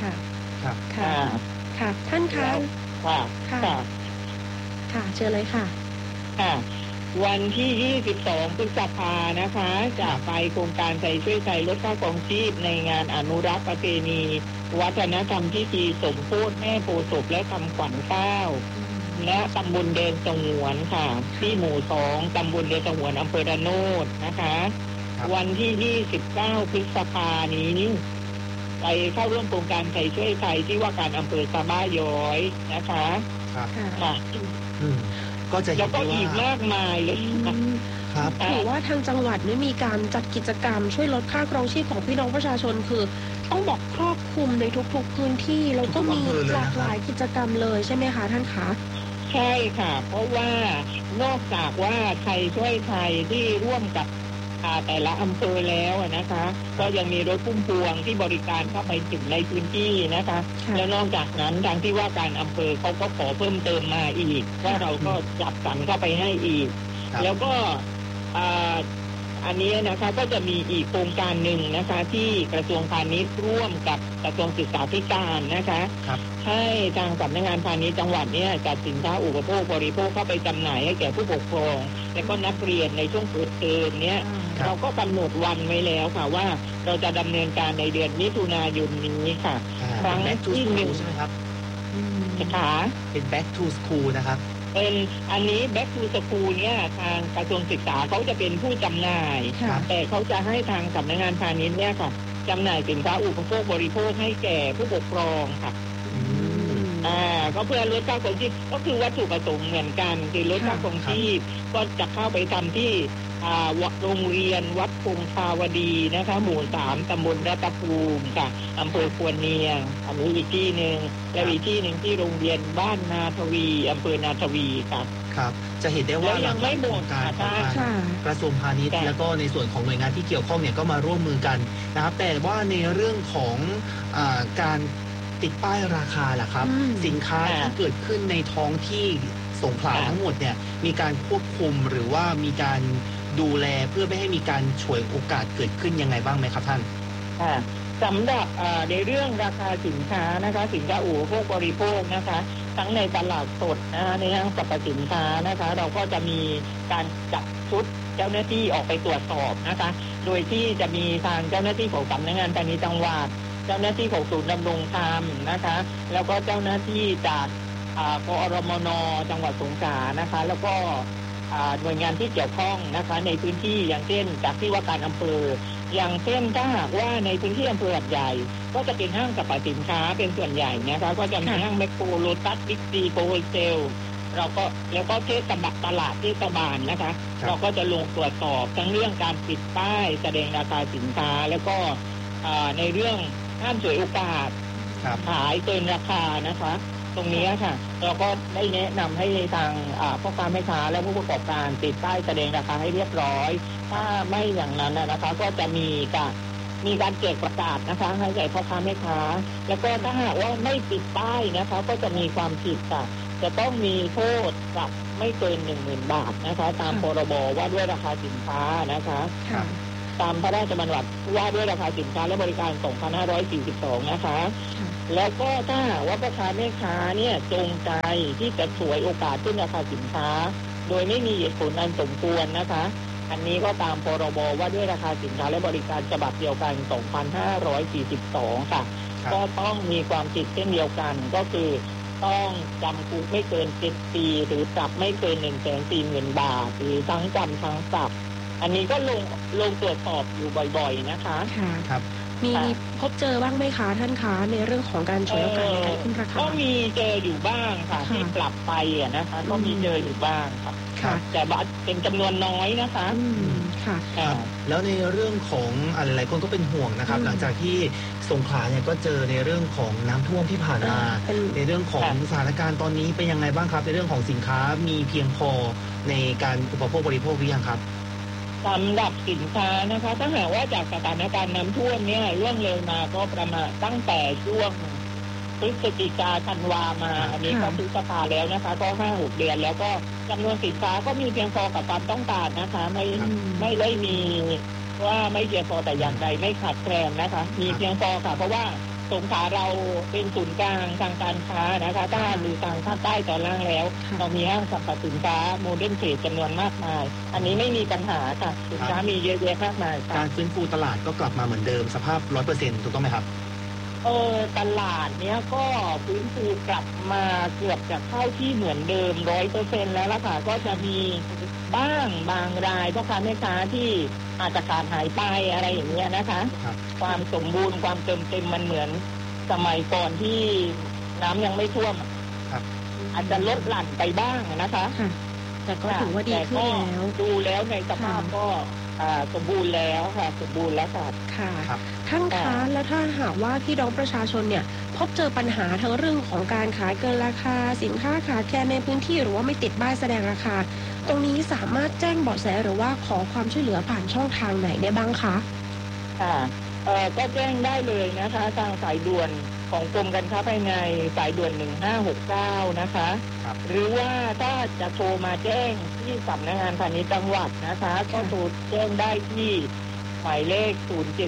ค่ะท่านคะค่ะเชิญเลยค่ะวันที่22พฤษภานะคะจะไปโครงการไทยช่วยใจลดค่าครองชีพในงานอนุรักษ์ประเพณีวัฒนธรรมพิธีสมโภชแม่โพธิ์ศพและทำขวัญข้าวและตำบลเดนสงวนค่ะที่หมู่2ตำบลเดนสงวนอำเภอระโนดนะคะวันที่29พฤษภานี้ไปเข้าร่วมโครงการไทยช่วยไทยที่ว่าการอำเภอสะบ้าย้อยนะคะค่ะก็จะเห็นแล้วก็อีกมากมายเลยครับถือว่าทางจังหวัดนี้มีการจัดกิจกรรมช่วยลดค่าครองชีพของพี่น้องประชาชนคือต้องบอกครอบคลุมในทุกๆพื้นที่แล้วก็มีหลากหลายกิจกรรมเลยใช่ไหมคะท่านคะใช่ค่ะเพราะว่านอกจากว่าไทยช่วยไทยที่ร่วมกับแต่ละอำเภอแล้วนะคะก็ยังมีรถพุ่มพวงที่บริการเข้าไปถึงในพื้นที่นะคะแล้วนอกจากนั้นทางที่ว่าการอำเภอเขาก็ขอเพิ่มเติมมาอีกว่าเราก็จัดสรรเข้าไปให้อีกแล้วก็อันนี้นะคะก็จะมีอีกโครงการหนึ่งนะคะที่กระทรวงพาณิชย์ร่วมกับกระทรวงศึกษาธิการนะคะให้ทางสำนักงานพาณิชย์จังหวัดเนี่ยจัดสินค้าอุปโภคบริโภคเข้าไปจำหน่ายให้แก่ผู้ปกครองและก็นักเรียนในช่วงเปิดเทอมเนี่ยเราก็กำหนดวันไว้แล้วค่ะว่าเราจะดำเนินการในเดือนมิถุนายนนี้ค่ะครั้งที่1ใช่ไหมครับค่ะเป็น back to school นะครับเป็นอันนี้ back to school เนี่ยทางกระทรวงศึกษาเขาจะเป็นผู้จำหน่ายแต่เขาจะให้ทางสำนักงานพาณิชย์เนี่ยค่ะจำหน่ายสินค้าอุปโภคบริโภคให้แก่ผู้ปกครองค่ะก็เพื่อลดค่าครองชีพก็คือวัตถุประสงค์เหมือนกันคือลดค่าครองชีพก็จะเข้าไปทำที่โรงเรียนวัดคงคาวดีนะคะหมู่3ตำบลรัตภูมิค่ะอำเภอควรเนียงอันนี้อีกที่หนึ่งและอีกที่หนึ่งที่โรงเรียนบ้านนาทวีอำเภอนาทวีค่ะครับจะเห็นได้ว่ายังไม่หมดการกระทรวงพาณิชย์แล้วก็ในส่วนของหน่วยงานที่เกี่ยวข้องเนี่ยก็มาร่วมมือกันนะครับแต่ว่าในเรื่องของการติดป้ายราคาล่ะครับสินค้าที่เกิดขึ้นในท้องที่สงขลาทั้งหมดเนี่ยมีการควบคุมหรือว่ามีการดูแลเพื่อไม่ให้มีการฉวยโอกาสเกิดขึ้นยังไงบ้างไหมครับท่านสำหรับในเรื่องราคาสินค้านะคะสินค้าอุปโภคบริโภคนะคะทั้งในตลาดสดนะคะในห้างสรรพสินค้านะคะเราก็จะมีการจัดชุดเจ้าหน้าที่ออกไปตรวจสอบนะคะโดยที่จะมีทางเจ้าหน้าที่ของสำนักงานพาณิชย์จังหวัดเจ้าหน้าที่ของศูนย์ดำรงธรรมนะคะแล้วก็เจ้าหน้าที่จากกอรมน.จังหวัดสงขลานะคะแล้วก็หน่วยงานที่เกี่ยวข้องนะคะในพื้นที่อย่างเช่นจากที่ว่าการอำเภออย่างเช่นถ้าหากว่าในพื้นที่อำเภอหัดใหญ่ก็จะเป็นห้างสรรพสินค้าเป็นส่วนใหญ่นะคะก็จะมีห้างแมคโครโลตัสบิ๊กซีโกลเซลเราก็แล้วก็เทศบาลตลาดเทศบาลนะคะเราก็จะลงตรวจสอบทั้งเรื่องการปิดป้ายแสดงราคาสินค้าแล้วก็ในเรื่องห้ามฉวยโอกาสขายเกินราคานะคะตรงนี้ค่ะเราก็ได้แนะนำให้ทางพ่อค้าแม่ค้าและผู้ประกอบการติดป้ายแสดงราคาให้เรียบร้อยถ้าไม่อย่างนั้นนะคะก็จะมีการแจกประกาศนะคะให้แก่พ่อค้าแม่ค้าแล้วก็ถ้าหากว่าไม่ติดป้ายนะคะก็จะมีความผิดค่ะจะต้องมีโทษปรับไม่เกิน 10,000 บาทนะคะตามพรบว่าด้วยราคาสินค้านะคะตามพระราชบัญญัติว่าด้วยราคาสินค้าและบริการ 2542 นะคะแล้วก็ถ้าว่าพ่อค้าแม่ค้าเนี่ยจงใจที่จะฉวยโอกาสขึ้นราคาสินค้าโดยไม่มีเหตุผลอันสมควรนะคะอันนี้ก็ตามพรบว่าด้วยราคาสินค้าและบริการฉบับเดียวกัน 2542 ค่ะก็ต้องมีความผิดเช่นเดียวกันก็คือต้องจำคุกไม่เกิน7 ปีหรือปรับไม่เกิน 140,000 บาทหรือทั้งจำทั้งปรับอันนี้ก็ลงตรวจสอบอยู่บ่อยๆนะคะครับมีพบเจอบ้างไหมคะท่านคะในเรื่องของการฉวยโอกาสในการขึ้นราคาก็มีเจออยู่บ้างค่ะที่ปรับไปนะคะก็มีเจออยู่บ้างค่ะแต่ว่าเป็นจำนวนน้อยนะคะค่ะแล้วในเรื่องของหลายคนก็เป็นห่วงนะครับหลังจากที่สงขลาเนี่ยก็เจอในเรื่องของน้ำท่วมที่ผ่านมาในเรื่องของสถานการณ์ตอนนี้เป็นยังไงบ้างครับในเรื่องของสินค้ามีเพียงพอในการอุปโภคบริโภคหรือยังครับสำหรับสินค้านะคะถ้าหากว่าจากสถานการณ์น้ำท่วมเนี่ยล่วงเลยมาก็ประมาณตั้งแต่ช่วงพฤศจิกาธันวามาอันนี้ก็พฤษภาแล้วนะคะก็5-6 เดือนแล้วก็จำนวนสินค้าก็มีเพียงพอกับความต้องการนะคะไม่ได้มีว่าไม่เพียงพอแต่อย่างใดไม่ขาดแคลนนะคะมีเพียงพอค่ะเพราะว่าสงขลาเราเป็นศูนย์กลางทางการค้านะคะถ้าดูทางภาคใต้ตอนล่างแล้วเรามีห้างสรรพสินค้าโมเดิร์นเทรดจำนวนมากมายอันนี้ไม่มีปัญหาค่ะสินค้ามีเยอะแยะมากมายการฟื้นฟูตลาดก็กลับมาเหมือนเดิมสภาพ 100% ถูกต้องไหมครับตลาดเนี้ยก็ฟื้นฟูกลับมาเกือบจะเข้าที่เหมือนเดิม 100% แล้วล่ะค่ะก็จะมีบ้างบางรายพ่อค้าแม่ค้าที่อาจจะขาดหายไปอะไรอย่างเงี้ยนะคะความสมบูรณ์ความเติมเต็มมันเหมือนสมัยก่อนที่น้ำยังไม่ท่วมอาจจะลดหลั่นไปบ้างนะคะแต่ก็ถือว่าดีขึ้นแล้วดูแล้วในสภาพก็สมบูรณ์แล้วค่ะสมบูรณ์แล้วค่ะท่านคะแล้วถ้าหากว่าพี่น้องประชาชนเนี่ยพบเจอปัญหาทั้งเรื่องของการขายเกินราคาสินค้าขาดแคลนในพื้นที่หรือว่าไม่ติดป้ายแสดงราคาตรงนี้สามารถแจ้งเบาะแสหรือว่าขอความช่วยเหลือผ่านช่องทางไหนได้บ้างคะก็แจ้งได้เลยนะคะทางสายด่วนของกรมการค้าภายในสายด่วน1569นะคะหรือว่าถ้าจะโทรมาแจ้งที่สำนักงานพาณิชย์จังหวัดนะคะก็โทรแจ้งได้ที่หมายเลข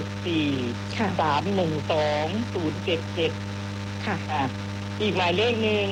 074-312-077ค่ะอีกหมายเลขหนึ่ง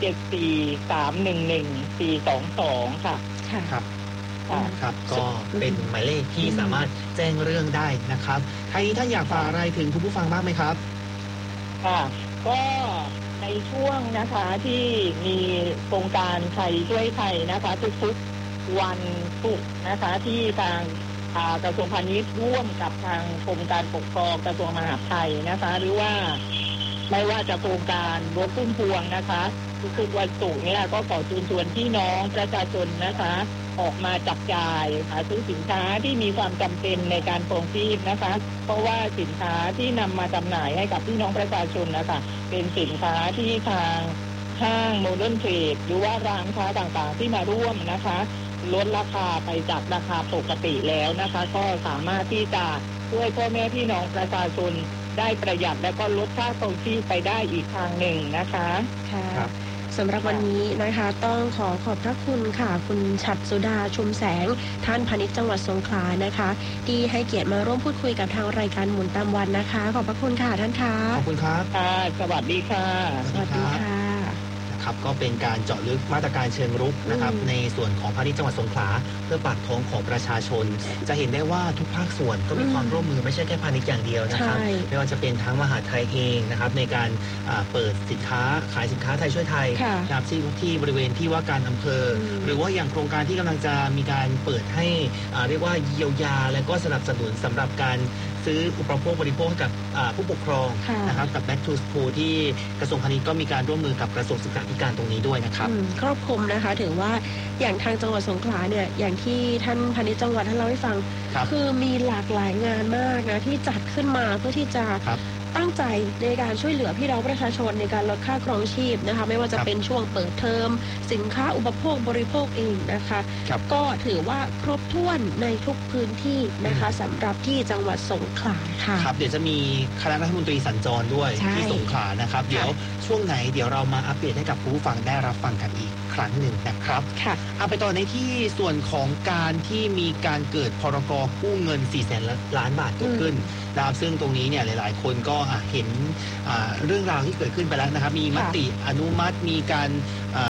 074-311-422ค่ะครับก็เป็นหมายเลขที่สามารถแจ้งเรื่องได้นะครับท่านอยากฝากอะไรถึงคุณผู้ฟังบ้างไหมครับค่ะก็ในช่วงนะคะที่มีโครงการไทยช่วยไทยนะคะทุกๆวันศุกร์นะคะที่ทางกระทรวงพาณิชย์ร่วมกับทางกรมการปกครองกระทรวงมหาดไทยนะคะหรือว่าไม่ว่าจะโครงการรถพุ่มพวงนะคะทุกๆวันศุกร์เนี่ยก็ขอเชิญชวนพี่น้องประชาชนนะคะออกมาจับจ่ายหาซื้อสินค้าที่มีความจำเป็นในการครองชีพนะคะเพราะว่าสินค้าที่นำมาจำหน่ายให้กับพี่น้องประชาชนนะคะเป็นสินค้าที่ทางห้างโมเดิร์นเทรดหรือว่าร้านค้าต่างๆที่มาร่วมนะคะลดราคาไปจากราคาปกติแล้วนะคะก็สามารถที่จะช่วยพ่อแม่พี่น้องประชาชนได้ประหยัดและก็ลดค่าครองชีพไปได้อีกทางหนึ่งนะคะค่ะสำหรับวันนี้นะคะต้องขอบพระคุณค่ะคุณฉัตรสุดาชุมแสงท่านพาณิชย์จังหวัดสงขลานะคะที่ให้เกียรติมาร่วมพูดคุยกับทางรายการหมุนตามวันนะคะขอบพระคุณค่ะท่านคะขอบคุณครับสวัสดีค่ะสวัสดีค่ะครับก็เป็นการเจาะลึกมาตรการเชิงรุกนะครับในส่วนของพาณิชย์จังหวัดสงขลาเพื่อปากท้องของประชาชนจะเห็นได้ว่าทุกภาคส่วนก็มีความร่วมมือไม่ใช่แค่พาณิชย์อย่างเดียวนะครับไม่ว่าจะเป็นทั้งมหาดไทยเองนะครับในการเปิดสินค้าขายสินค้าไทยช่วยไทยนะครับที่บริเวณที่ว่าการอำเภอหรือว่าอย่างโครงการที่กำลังจะมีการเปิดให้เรียกว่าเยียวยาและก็สนับสนุนสำหรับการซื้ออุปโภคบริโภคกับผู้ปกครองนะครับกับ Back to School ที่กระทรวงพาณิชย์ก็มีการร่วมมือกับกระทรวงศึกษาธิการตรงนี้ด้วยนะครับครอบคลุมนะคะถือว่าอย่างทางจังหวัดสงขลาเนี่ยอย่างที่ท่านพาณิชย์จังหวัดท่านเล่าให้ฟังคือมีหลากหลายงานมากนะที่จัดขึ้นมาเพื่อที่จะตั้งใจในการช่วยเหลือพี่น้องประชาชนในการลดค่าครองชีพนะคะไม่ว่าจะเป็นช่วงเปิดเทอมสินค้าอุปโภคบริโภคเองนะคะก็ถือว่าครบถ้วนในทุกพื้นที่นะคะสำหรับที่จังหวัดสงขลาค่ะครับเดี๋ยวจะมีคณะรัฐมนตรีสัญจรด้วยที่สงขลานะครับเดี๋ยวช่วงไหนเดี๋ยวเรามาอัปเดตให้กับผู้ฟังได้รับฟังกันอีกครั้งหนึ่งนะครับเอาไปต่อในที่ส่วนของการที่มีการเกิดพรก.กู้เงิน 400,000 ล้านบาทเกิดขึ้นนะครับซึ่งตรงนี้เนี่ยหลายๆคนก็เห็นเรื่องราวที่เกิดขึ้นไปแล้วนะครับมีมติอนุมัติมีการ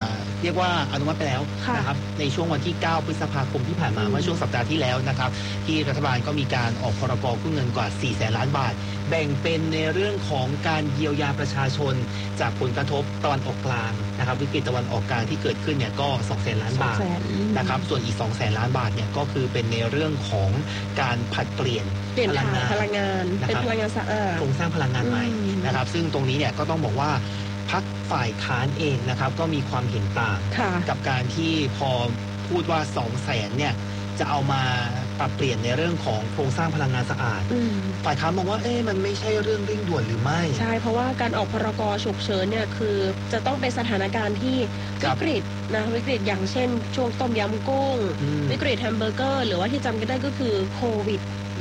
เรียกว่าอนุมัติไปแล้วนะครับในช่วงวันที่ 9 พฤษภาคมที่ผ่านมาเมื่อช่วงสัปดาห์ที่แล้วนะครับที่รัฐบาลก็มีการออกพรกกู้เงินกว่า 400,000 ล้านบาทแบ่งเป็นในเรื่องของการเยียวยาประชาชนจากผลกระทบตะวันออกกลางนะครับวิกฤตตะวันออกกลางที่เกิดขึ้นเนี่ยก็ 200,000 ล้านบาทนะครับส่วนอีก 200,000 ล้านบาทเนี่ยก็คือเป็นในเรื่องของการผลัดเปลี่ยนพลังงานเป็นพลังงานสะอาดโครงสร้างพลังงานใหม่นะครับซึ่งตรงนี้เนี่ยก็ต้องบอกว่าพรรคฝ่ายค้านเองนะครับก็มีความเห็นต่างกับการที่พอพูดว่า 200,000 เนี่ยจะเอามาปรับเปลี่ยนในเรื่องของโครงสร้างพลังงานสะอาดฝ่ายค้านมองว่ามันไม่ใช่เรื่องเร่งด่วนหรือไม่ใช่เพราะว่าการออกพรกฉุกเฉินเนี่ยคือจะต้องเป็นสถานการณ์ที่วิกฤตนะวิกฤตอย่างเช่นช่วงต้มยำกุ้งวิกฤตแฮมเบอร์เกอร์หรือว่าที่จำกันได้ก็คือโควิด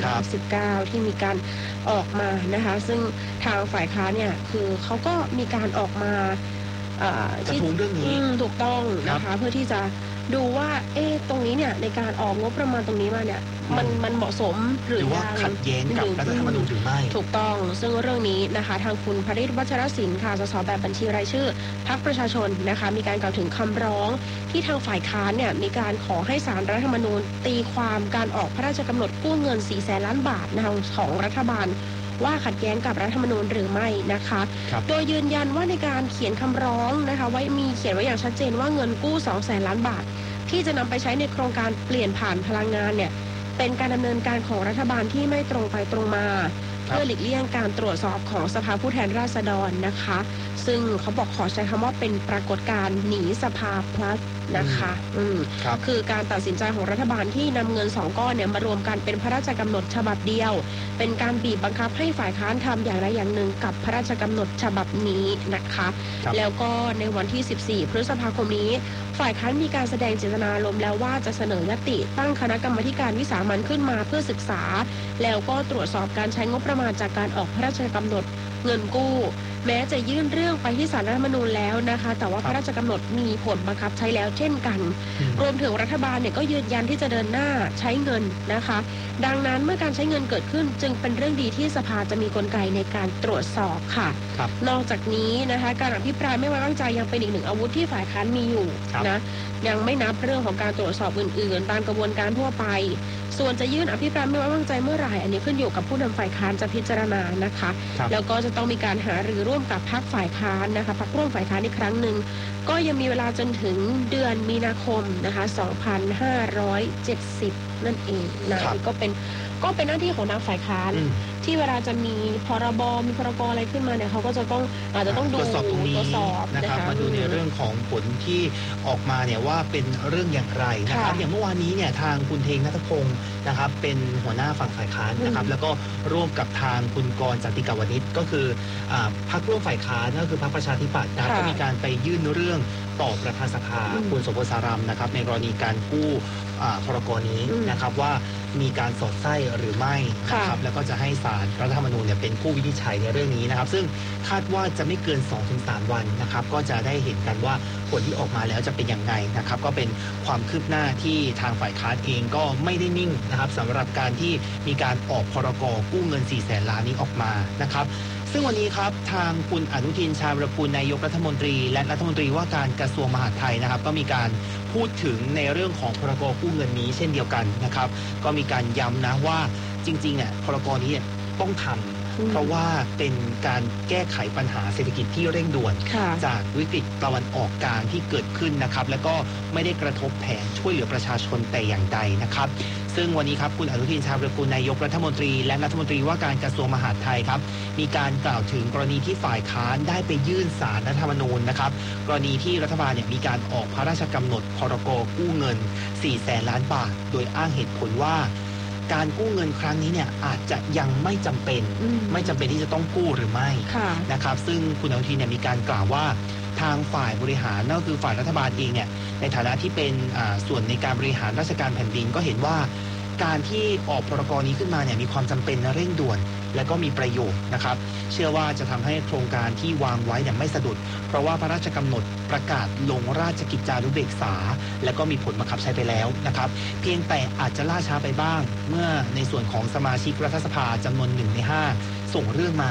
19ที่มีการออกมานะคะซึ่งทางฝ่ายค้านเนี่ยคือเขาก็มีการออกมากระทุ้งเรื่องนี้ถูกต้องนะคะเพื่อที่จะดูว่าตรงนี้เนี่ยในการออกงบประมาณตรงนี้มาเนี่ยมันเหมาะสมหรือว่าขัดแย้งกับรัฐธรรมนูญหรือไม่ถูกต้องซึ่งเรื่องนี้นะคะทางคุณพฤทธิ์วัชรศิลป์ค่ะสสแบบบัญชีรายชื่อพรรคประชาชนนะคะมีการกล่าวถึงคำร้องที่ทางฝ่ายค้านเนี่ยมีการขอให้ศาลรัฐธรรมนูญตีความการออกพระราชกำหนดกู้เงิน 400,000 ล้านบาทของรัฐบาลว่าขัดแย้งกับรัฐธรรมนูญหรือไม่นะคะโดยยืนยันว่าในการเขียนคำร้องนะคะไว้มีเขียนไว้อย่างชัดเจนว่าเงินกู้ 200,000 ล้านบาทที่จะนำไปใช้ในโครงการเปลี่ยนผ่านพลังงานเนี่ยเป็นการดำเนินการของรัฐบาลที่ไม่ตรงไปตรงมาเพื่อหลีกเลี่ยงการตรวจสอบของสภาผู้แทนราษฎรนะคะซึ่งเขาบอกขอใช้คำว่าเป็นปรากฏการณ์หนีสภาพลัสนะคะคือการตัดสินใจของรัฐบาลที่นำเงิน2ก้อนเนี่ยมารวมกันเป็นพระราชกำหนดฉบับเดียวเป็นการบีบบังคับให้ฝ่ายค้านทำอย่างใดอย่างหนึ่งกับพระราชกำหนดฉบับนี้นะคะแล้วก็ในวันที่ 14 พฤษภาคมนี้ฝ่ายค้านมีการแสดงเจตนารมณ์แล้วว่าจะเสนอยติตั้งคณะกรรมาการวิสามัญขึ้นมาเพื่อศึกษาแล้วก็ตรวจสอบการใช้งบประมาณจากการออกพระราชกำหนดเงินกู้แม้จะยื่นเรื่องไปที่ศาลรัฐธรรมนูญแล้วนะคะแต่ว่าพระราชกำหนดมีผลบังคับใช้แล้วเช่นกันรวมถึงรัฐบาลเนี่ยก็ยืนยันที่จะเดินหน้าใช้เงินนะคะดังนั้นเมื่อการใช้เงินเกิดขึ้นจึงเป็นเรื่องดีที่สภาจะมีกลไกในการตรวจสอบค่ะนอกจากนี้นะคะการอภิปรายไม่ไว้วางใจยังเป็นอีกหนึ่งอาวุธที่ฝ่ายค้านมีอยู่นะยังไม่นับเรื่องของการตรวจสอบอื่นๆตามกระบวนการทั่วไปส่วนจะยื่นอภิปรายไม่ไว้วางใจเมื่อไหร่อันนี้ขึ้นอยู่กับผู้นำฝ่ายค้านจะพิจารณานะคะแล้วก็จะต้องมีการหารือร่วมกับพรรคฝ่ายค้านนะคะพรรคร่วมฝ่ายค้านอีกครั้งหนึ่งก็ยังมีเวลาจนถึงเดือนมีนาคมนะคะ2570นั่นเองนะก็เป็นหน้าที่ของทางฝ่ายค้านที่เวลาจะมีพรบอะไรขึ้นมาเนี่ยเขาก็จะต้องอาจจะต้องดูตรวจสอบตรงนี้นะครับมาดูในเรื่องของผลที่ออกมาเนี่ยว่าเป็นเรื่องอย่างไรนะครับอย่างเมื่อวานนี้เนี่ยทางคุณเทงณัฐพงศ์นะครับเป็นหัวหน้าฝั่งฝ่ายค้านนะครับแล้วก็ร่วมกับทางคุณกรณ์ จติกาวนิชก็คือพรรคร่วมฝ่ายค้านก็คือพรรคประชาธิปัตย์นะก็มีการไปยื่นเรื่องต่อประธานสภาคุณสมพล สารัมนะครับในกรณีการกู้พรกนี้นะครับว่ามีการสอดไส้หรือไม่นะครับแล้วก็จะให้ศาลรัฐธรรมนูญเนี่ยเป็นผู้วินิจฉัยในเรื่องนี้นะครับซึ่งคาดว่าจะไม่เกิน 2-3 วันนะครับก็จะได้เห็นกันว่าผลที่ออกมาแล้วจะเป็นอย่างไรนะครับก็เป็นความคืบหน้าที่ทางฝ่ายค้านเองก็ไม่ได้นิ่งนะครับสำหรับการที่มีการออกพรกกู้เงิน 400,000 ล้านนี้ออกมานะครับซึ่งวันนี้ครับทางคุณอนุทิน ชาญวิรากูลนายกรัฐมนตรีและรัฐมนตรีว่าการกระทรวงมหาดไทยนะครับก็มีการพูดถึงในเรื่องของพรกกู้เงินนี้เช่นเดียวกันนะครับก็มีการย้ำนะว่าจริงๆเนี่ยพรกนี้ต้องทำเพราะว่าเป็นการแก้ไขปัญหาเศรษฐกิจที่เร่งด่วนจากวิกฤตตะวันออกกลางที่เกิดขึ้นนะครับและก็ไม่ได้กระทบแผนช่วยเหลือประชาชนแต่อย่างใดนะครับซึ่งวันนี้ครับคุณอนุทิน ชาญวิรากูลนายกรัฐมนตรีและรัฐมนตรีว่าการกระทรวงมหาดไทยครับมีการกล่าวถึงกรณีที่ฝ่ายค้านได้ไปยื่นศาลรัฐธรรมนูญนะครับกรณีที่รัฐบาลเนี่ยมีการออกพระราชกำหนดพรกกู้เงิน 400,000 ล้านบาทโดยอ้างเหตุผลว่าการกู้เงินครั้งนี้เนี่ยอาจจะยังไม่จำเป็นที่จะต้องกู้หรือไม่นะครับซึ่งคุณอนุทินเนี่ยมีการกล่าวว่าทางฝ่ายบริหารนั่นก็คือฝ่ายรัฐบาลเองเนี่ยในฐานะที่เป็นส่วนในการบริหารราชการแผ่นดินก็เห็นว่าการที่ออกพรกนี้ขึ้นมาเนี่ยมีความจำเป็นเร่งด่วนและก็มีประโยชน์นะครับเชื่อว่าจะทำให้โครงการที่วางไว้เนี่ยไม่สะดุดเพราะว่าพระราชกำหนดประกาศลงราชกิจจานุเบกษาและก็มีผลบังคับใช้ไปแล้วนะครับเพียงแต่อาจจะล่าช้าไปบ้างเมื่อในส่วนของสมาชิกรัฐสภาจำนวน1 ใน 5ส่งเรื่องมา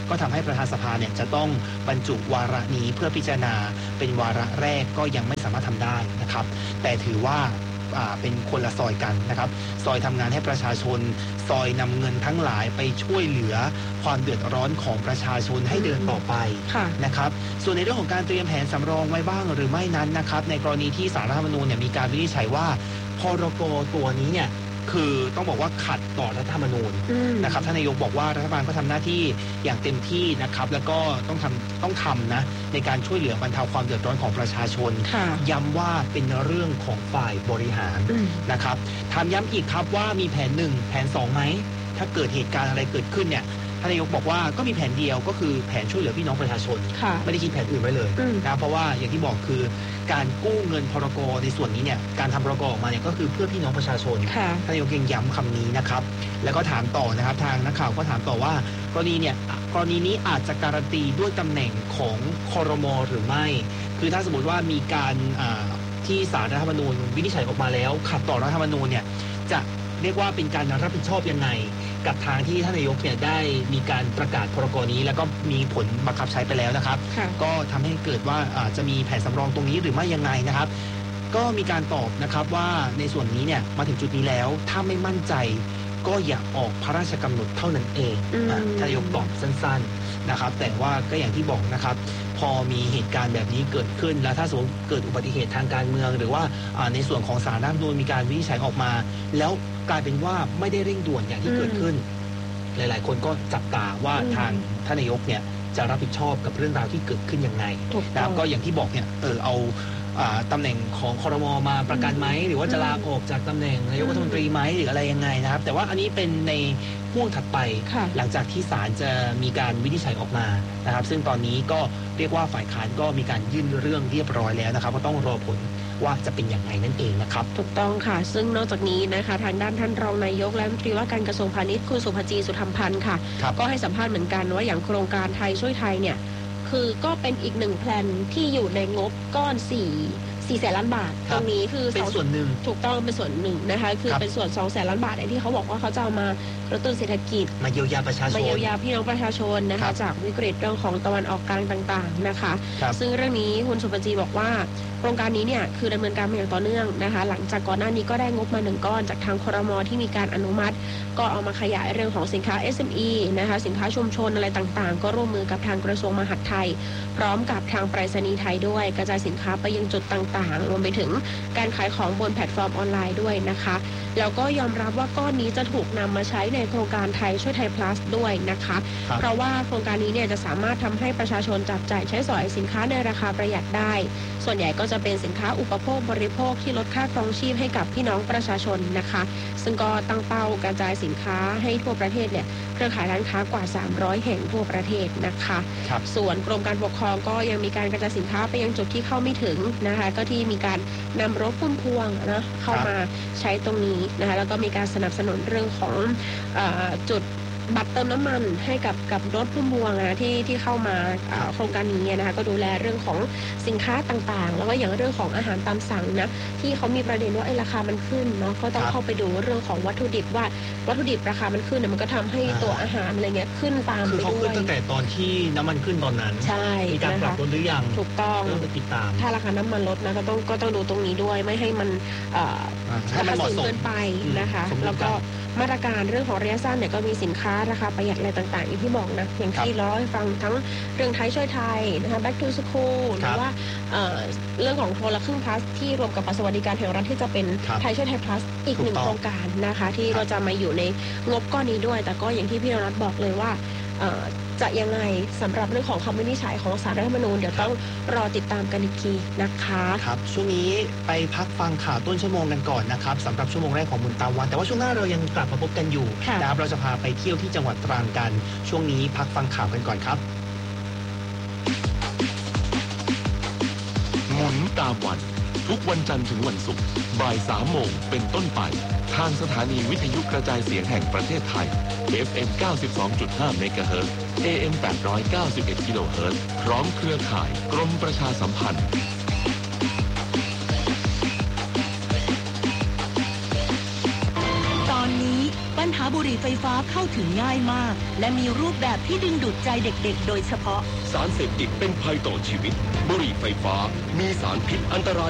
ก็ทำให้ประธานสภาเนี่ยจะต้องบรรจุวาระนี้เพื่อพิจารณาเป็นวาระแรกก็ยังไม่สามารถทำได้นะครับแต่ถือว่าเป็นคนละซอยกันนะครับซอยทำงานให้ประชาชนซอยนำเงินทั้งหลายไปช่วยเหลือความเดือดร้อนของประชาชนให้เดินต่อไปนะครับส่วนในเรื่องของการเตรียมแผนสำรองไว้บ้างหรือไม่นั้นนะครับในกรณีที่ศาลรัฐธรรมนูญเนี่ยมีการวินิจฉัยว่าพรก.ตัวนี้เนี่ยคือต้องบอกว่าขัดต่อรัฐธรรมนูญนะครับท่านนายกบอกว่ารัฐบาลก็ทำหน้าที่อย่างเต็มที่นะครับแล้วก็ต้องทำนะในการช่วยเหลือบรรเทาความเดือดร้อนของประชาชนย้ำว่าเป็นเรื่องของฝ่ายบริหารนะครับถามย้ำอีกครับว่ามีแผน1แผน2ไหมถ้าเกิดเหตุการณ์อะไรเกิดขึ้นเนี่ยท่านนายกบอกว่าก็มีแผนเดียวก็คือแผนช่วยเหลือพี่น้องประชาชนไม่ได้คิดแผนอื่นไว้เลยนะเพราะว่าอย่างที่บอกคือการกู้เงินพรก.ในส่วนนี้เนี่ยการทำพรก.ออกมาเนี่ยก็คือเพื่อพี่น้องประชาชนท่านนายกยังย้ำคำนี้นะครับแล้วก็ถามต่อนะครับทางนักข่าวก็ถามต่อว่ากรณีนี้อาจจะการันตีด้วยตำแหน่งของครม.หรือไม่คือถ้าสมมติว่ามีการที่ศาลรัฐธรรมนูญวินิจฉัยออกมาแล้วขัดต่อรัฐธรรมนูญเนี่ยจะเรียกว่าเป็นการรับผิดชอบยังไงกับทางที่ท่านนายกเนี่ยได้มีการประกาศพรก.นี้แล้วก็มีผลบังคับใช้ไปแล้วนะครับก็ทำให้เกิดว่าจะมีแผนสำรองตรงนี้หรือไม่ยังไงนะครับก็มีการตอบนะครับว่าในส่วนนี้เนี่ยมาถึงจุดนี้แล้วถ้าไม่มั่นใจก็อย่าออกพระราชกำหนดเท่านั้นเองท่านนายกตอบสั้นๆนะครับแต่ว่าก็อย่างที่บอกนะครับพอมีเหตุการณ์แบบนี้เกิดขึ้นแล้วถ้าสมมติเกิดอุบัติเหตุทางการเมืองหรือว่าในส่วนของศาลรัฐธรรมนูญมีการวินิจฉัยออกมาแล้วกลายเป็นว่าไม่ได้เร่งด่วนอย่างที่เกิดขึ้นหลายๆคนก็จับตาว่าทางท่านนายกเนี่ยจะรับผิดชอบกับเรื่องราวที่เกิดขึ้นยังไงนะครับก็อย่างที่บอกเนี่ยเอาตำแหน่งของครม.มาประกันไหมหรือว่าจะลาออกจากตำแหน่งนายกรัฐมนตรีไหมหรืออะไรยังไงนะครับแต่ว่าอันนี้เป็นในห่วงถัดไปหลังจากที่ศาลจะมีการวินิจฉัยออกมานะครับซึ่งตอนนี้ก็เรียกว่าฝ่ายค้านก็มีการยื่นเรื่องเรียบร้อยแล้วนะครับก็ต้องรอผลว่าจะเป็นอย่างไรนั่นเองนะครับถูกต้องค่ะซึ่งนอกจากนี้นะคะทางด้านท่านรองนายกและรัฐมนตรีว่าการกระทรวงพาณิชย์คุณสุภจีสุธรรมพันธ์ค่ะก็ให้สัมภาษณ์เหมือนกันว่าอย่างโครงการไทยช่วยไทยเนี่ยคือก็เป็นอีกหนึ่งแผนที่อยู่ในงบก้อน4 แสนล้านบาทตรงนี้คือเป็นส่วนหนึ่งถูกต้องเป็นส่วนหนึ่งนะคะคือเป็นส่วน2 แสนล้านบาทที่เขาบอกว่าเขาจะเอามากระตุ้นเศรษฐกิจมาเยียวยาประชาชนมาเยียวยาพี่น้องประชาชนนะคะจากวิกฤตเรื่องของตะวันออกกลางต่างๆนะคะซึ่งเรื่องนี้คุณสุปจีบอกว่าโครงการนี้เนี่ยคือดำเนินการมาอย่างต่อเนื่องนะคะหลังจากก่อนหน้านี้ก็ได้งบมา1ก้อนจากทางครม.ที่มีการอนุมัติก็เอามาขยายเรื่องของสินค้า SME นะคะสินค้าชุมชนอะไรต่างๆก็ร่วมมือกับทางกระทรวงมหาดไทยพร้อมกับทางไปรษณีย์ไทยด้วยกระจายสินค้าไปยังจุดต่างๆรวมไปถึงการขายของบนแพลตฟอร์มออนไลน์ด้วยนะคะแล้วก็ยอมรับว่าก้อนนี้จะถูกนำมาใช้ในโครงการไทยช่วยไทย plus ด้วยนะคะเพราะว่าโครงการนี้เนี่ยจะสามารถทำให้ประชาชนจับจ่ายใช้สอยสินค้าในราคาประหยัดได้ส่วนใหญ่ก็จะเป็นสินค้าอุปโภคบริโภคที่ลดค่าครองชีพให้กับพี่น้องประชาชนนะคะซึ่งก็ตั้งเป้ากระจายสินค้าให้ทั่วประเทศเนี่ยเครือข่ายร้านค้ากว่า300แห่งทั่วประเทศนะคะส่วนกรมการปกครองก็ยังมีการกระจายสินค้าไปยังจุดที่เข้าไม่ถึงนะคะก็ที่มีการนำรถพุ่มพวงนะเข้ามาใช้ตรงนี้นะคะแล้วก็มีการสนับสนุนเรื่องของจุดบัตรเติมน้ำมันให้กับรถพุ่มพวงนะที่เข้ามาโครงการนี้นะคะก็ดูแลเรื่องของสินค้าต่างๆแล้วก็อย่างเรื่องของอาหารตามสั่งนะที่เขามีประเด็นว่าราคามันขึ้นเนาะก็ต้องเข้าไปดูเรื่องของวัตถุดิบว่าวัตถุดิบราคามันขึ้นเนี่ยมันก็ทำให้ตัวอาหารอะไรเงี้ยขึ้นตามไปด้วยคือเขาขึ้นตั้งแต่ตอนที่น้ำมันขึ้นตอนนั้นใช่มีการปรับลดหรือยังถูกต้องต้องติดตามถ้าราคาน้ำมันลดนะก็ต้องดูตรงนี้ด้วยไม่ให้มันเหมาะสมเกินไปนะคะแล้วก็มาตรการเรื่องของระยะสั้นเนี่ยก็มีสินค้าราคาประหยัดอะไรต่างๆอย่างที่บอกนะอย่างที่ร้อยฟังทั้งเรื่องไทยช่วยไทยนะคะ back to school หรือว่าเรื่องของคนละครึ่ง plus ที่รวมกับสวัสดิการแห่งรัฐที่จะเป็นไทยช่วยไทย plus อีกหนึ่งโครงการนะคะที่ก็จะมาอยู่ในงบก้อนนี้ด้วยแต่ก็อย่างที่พี่นรัตน์บอกเลยว่าจะยังไงสำหรับเรื่องของคำวินิจฉัยของศาลรัฐธรรมนูญเดี๋ยวต้องรอติดตามกันอีกทีนะคะครับช่วงนี้ไปพักฟังข่าวต้นชั่วโมงกันก่อนนะครับสำหรับชั่วโมงแรกของบุญตามวันแต่ว่าช่วงหน้าเรายังกลับมาพบกันอยู่นะครับเราจะพาไปเที่ยวที่จังหวัดตรังกันช่วงนี้พักฟังข่าวกันก่อนครับหมุนตามวันทุกวันจันทร์ถึงวันศุกร์บ่าย 3 โมงเป็นต้นไปทางสถานีวิทยุกระจายเสียงแห่งประเทศไทย FM 92.5 เมกะเฮิรตซ์ AM 891 กิโลเฮิรตซ์พร้อมเครือข่ายกรมประชาสัมพันธ์ตอนนี้ปัญหาบุหรี่ไฟฟ้าเข้าถึงง่ายมากและมีรูปแบบที่ดึงดูดใจเด็กๆโดยเฉพาะสารเสพติดเป็นภัยต่อชีวิตบุหรี่ไฟฟ้ามีสารพิษอันตราย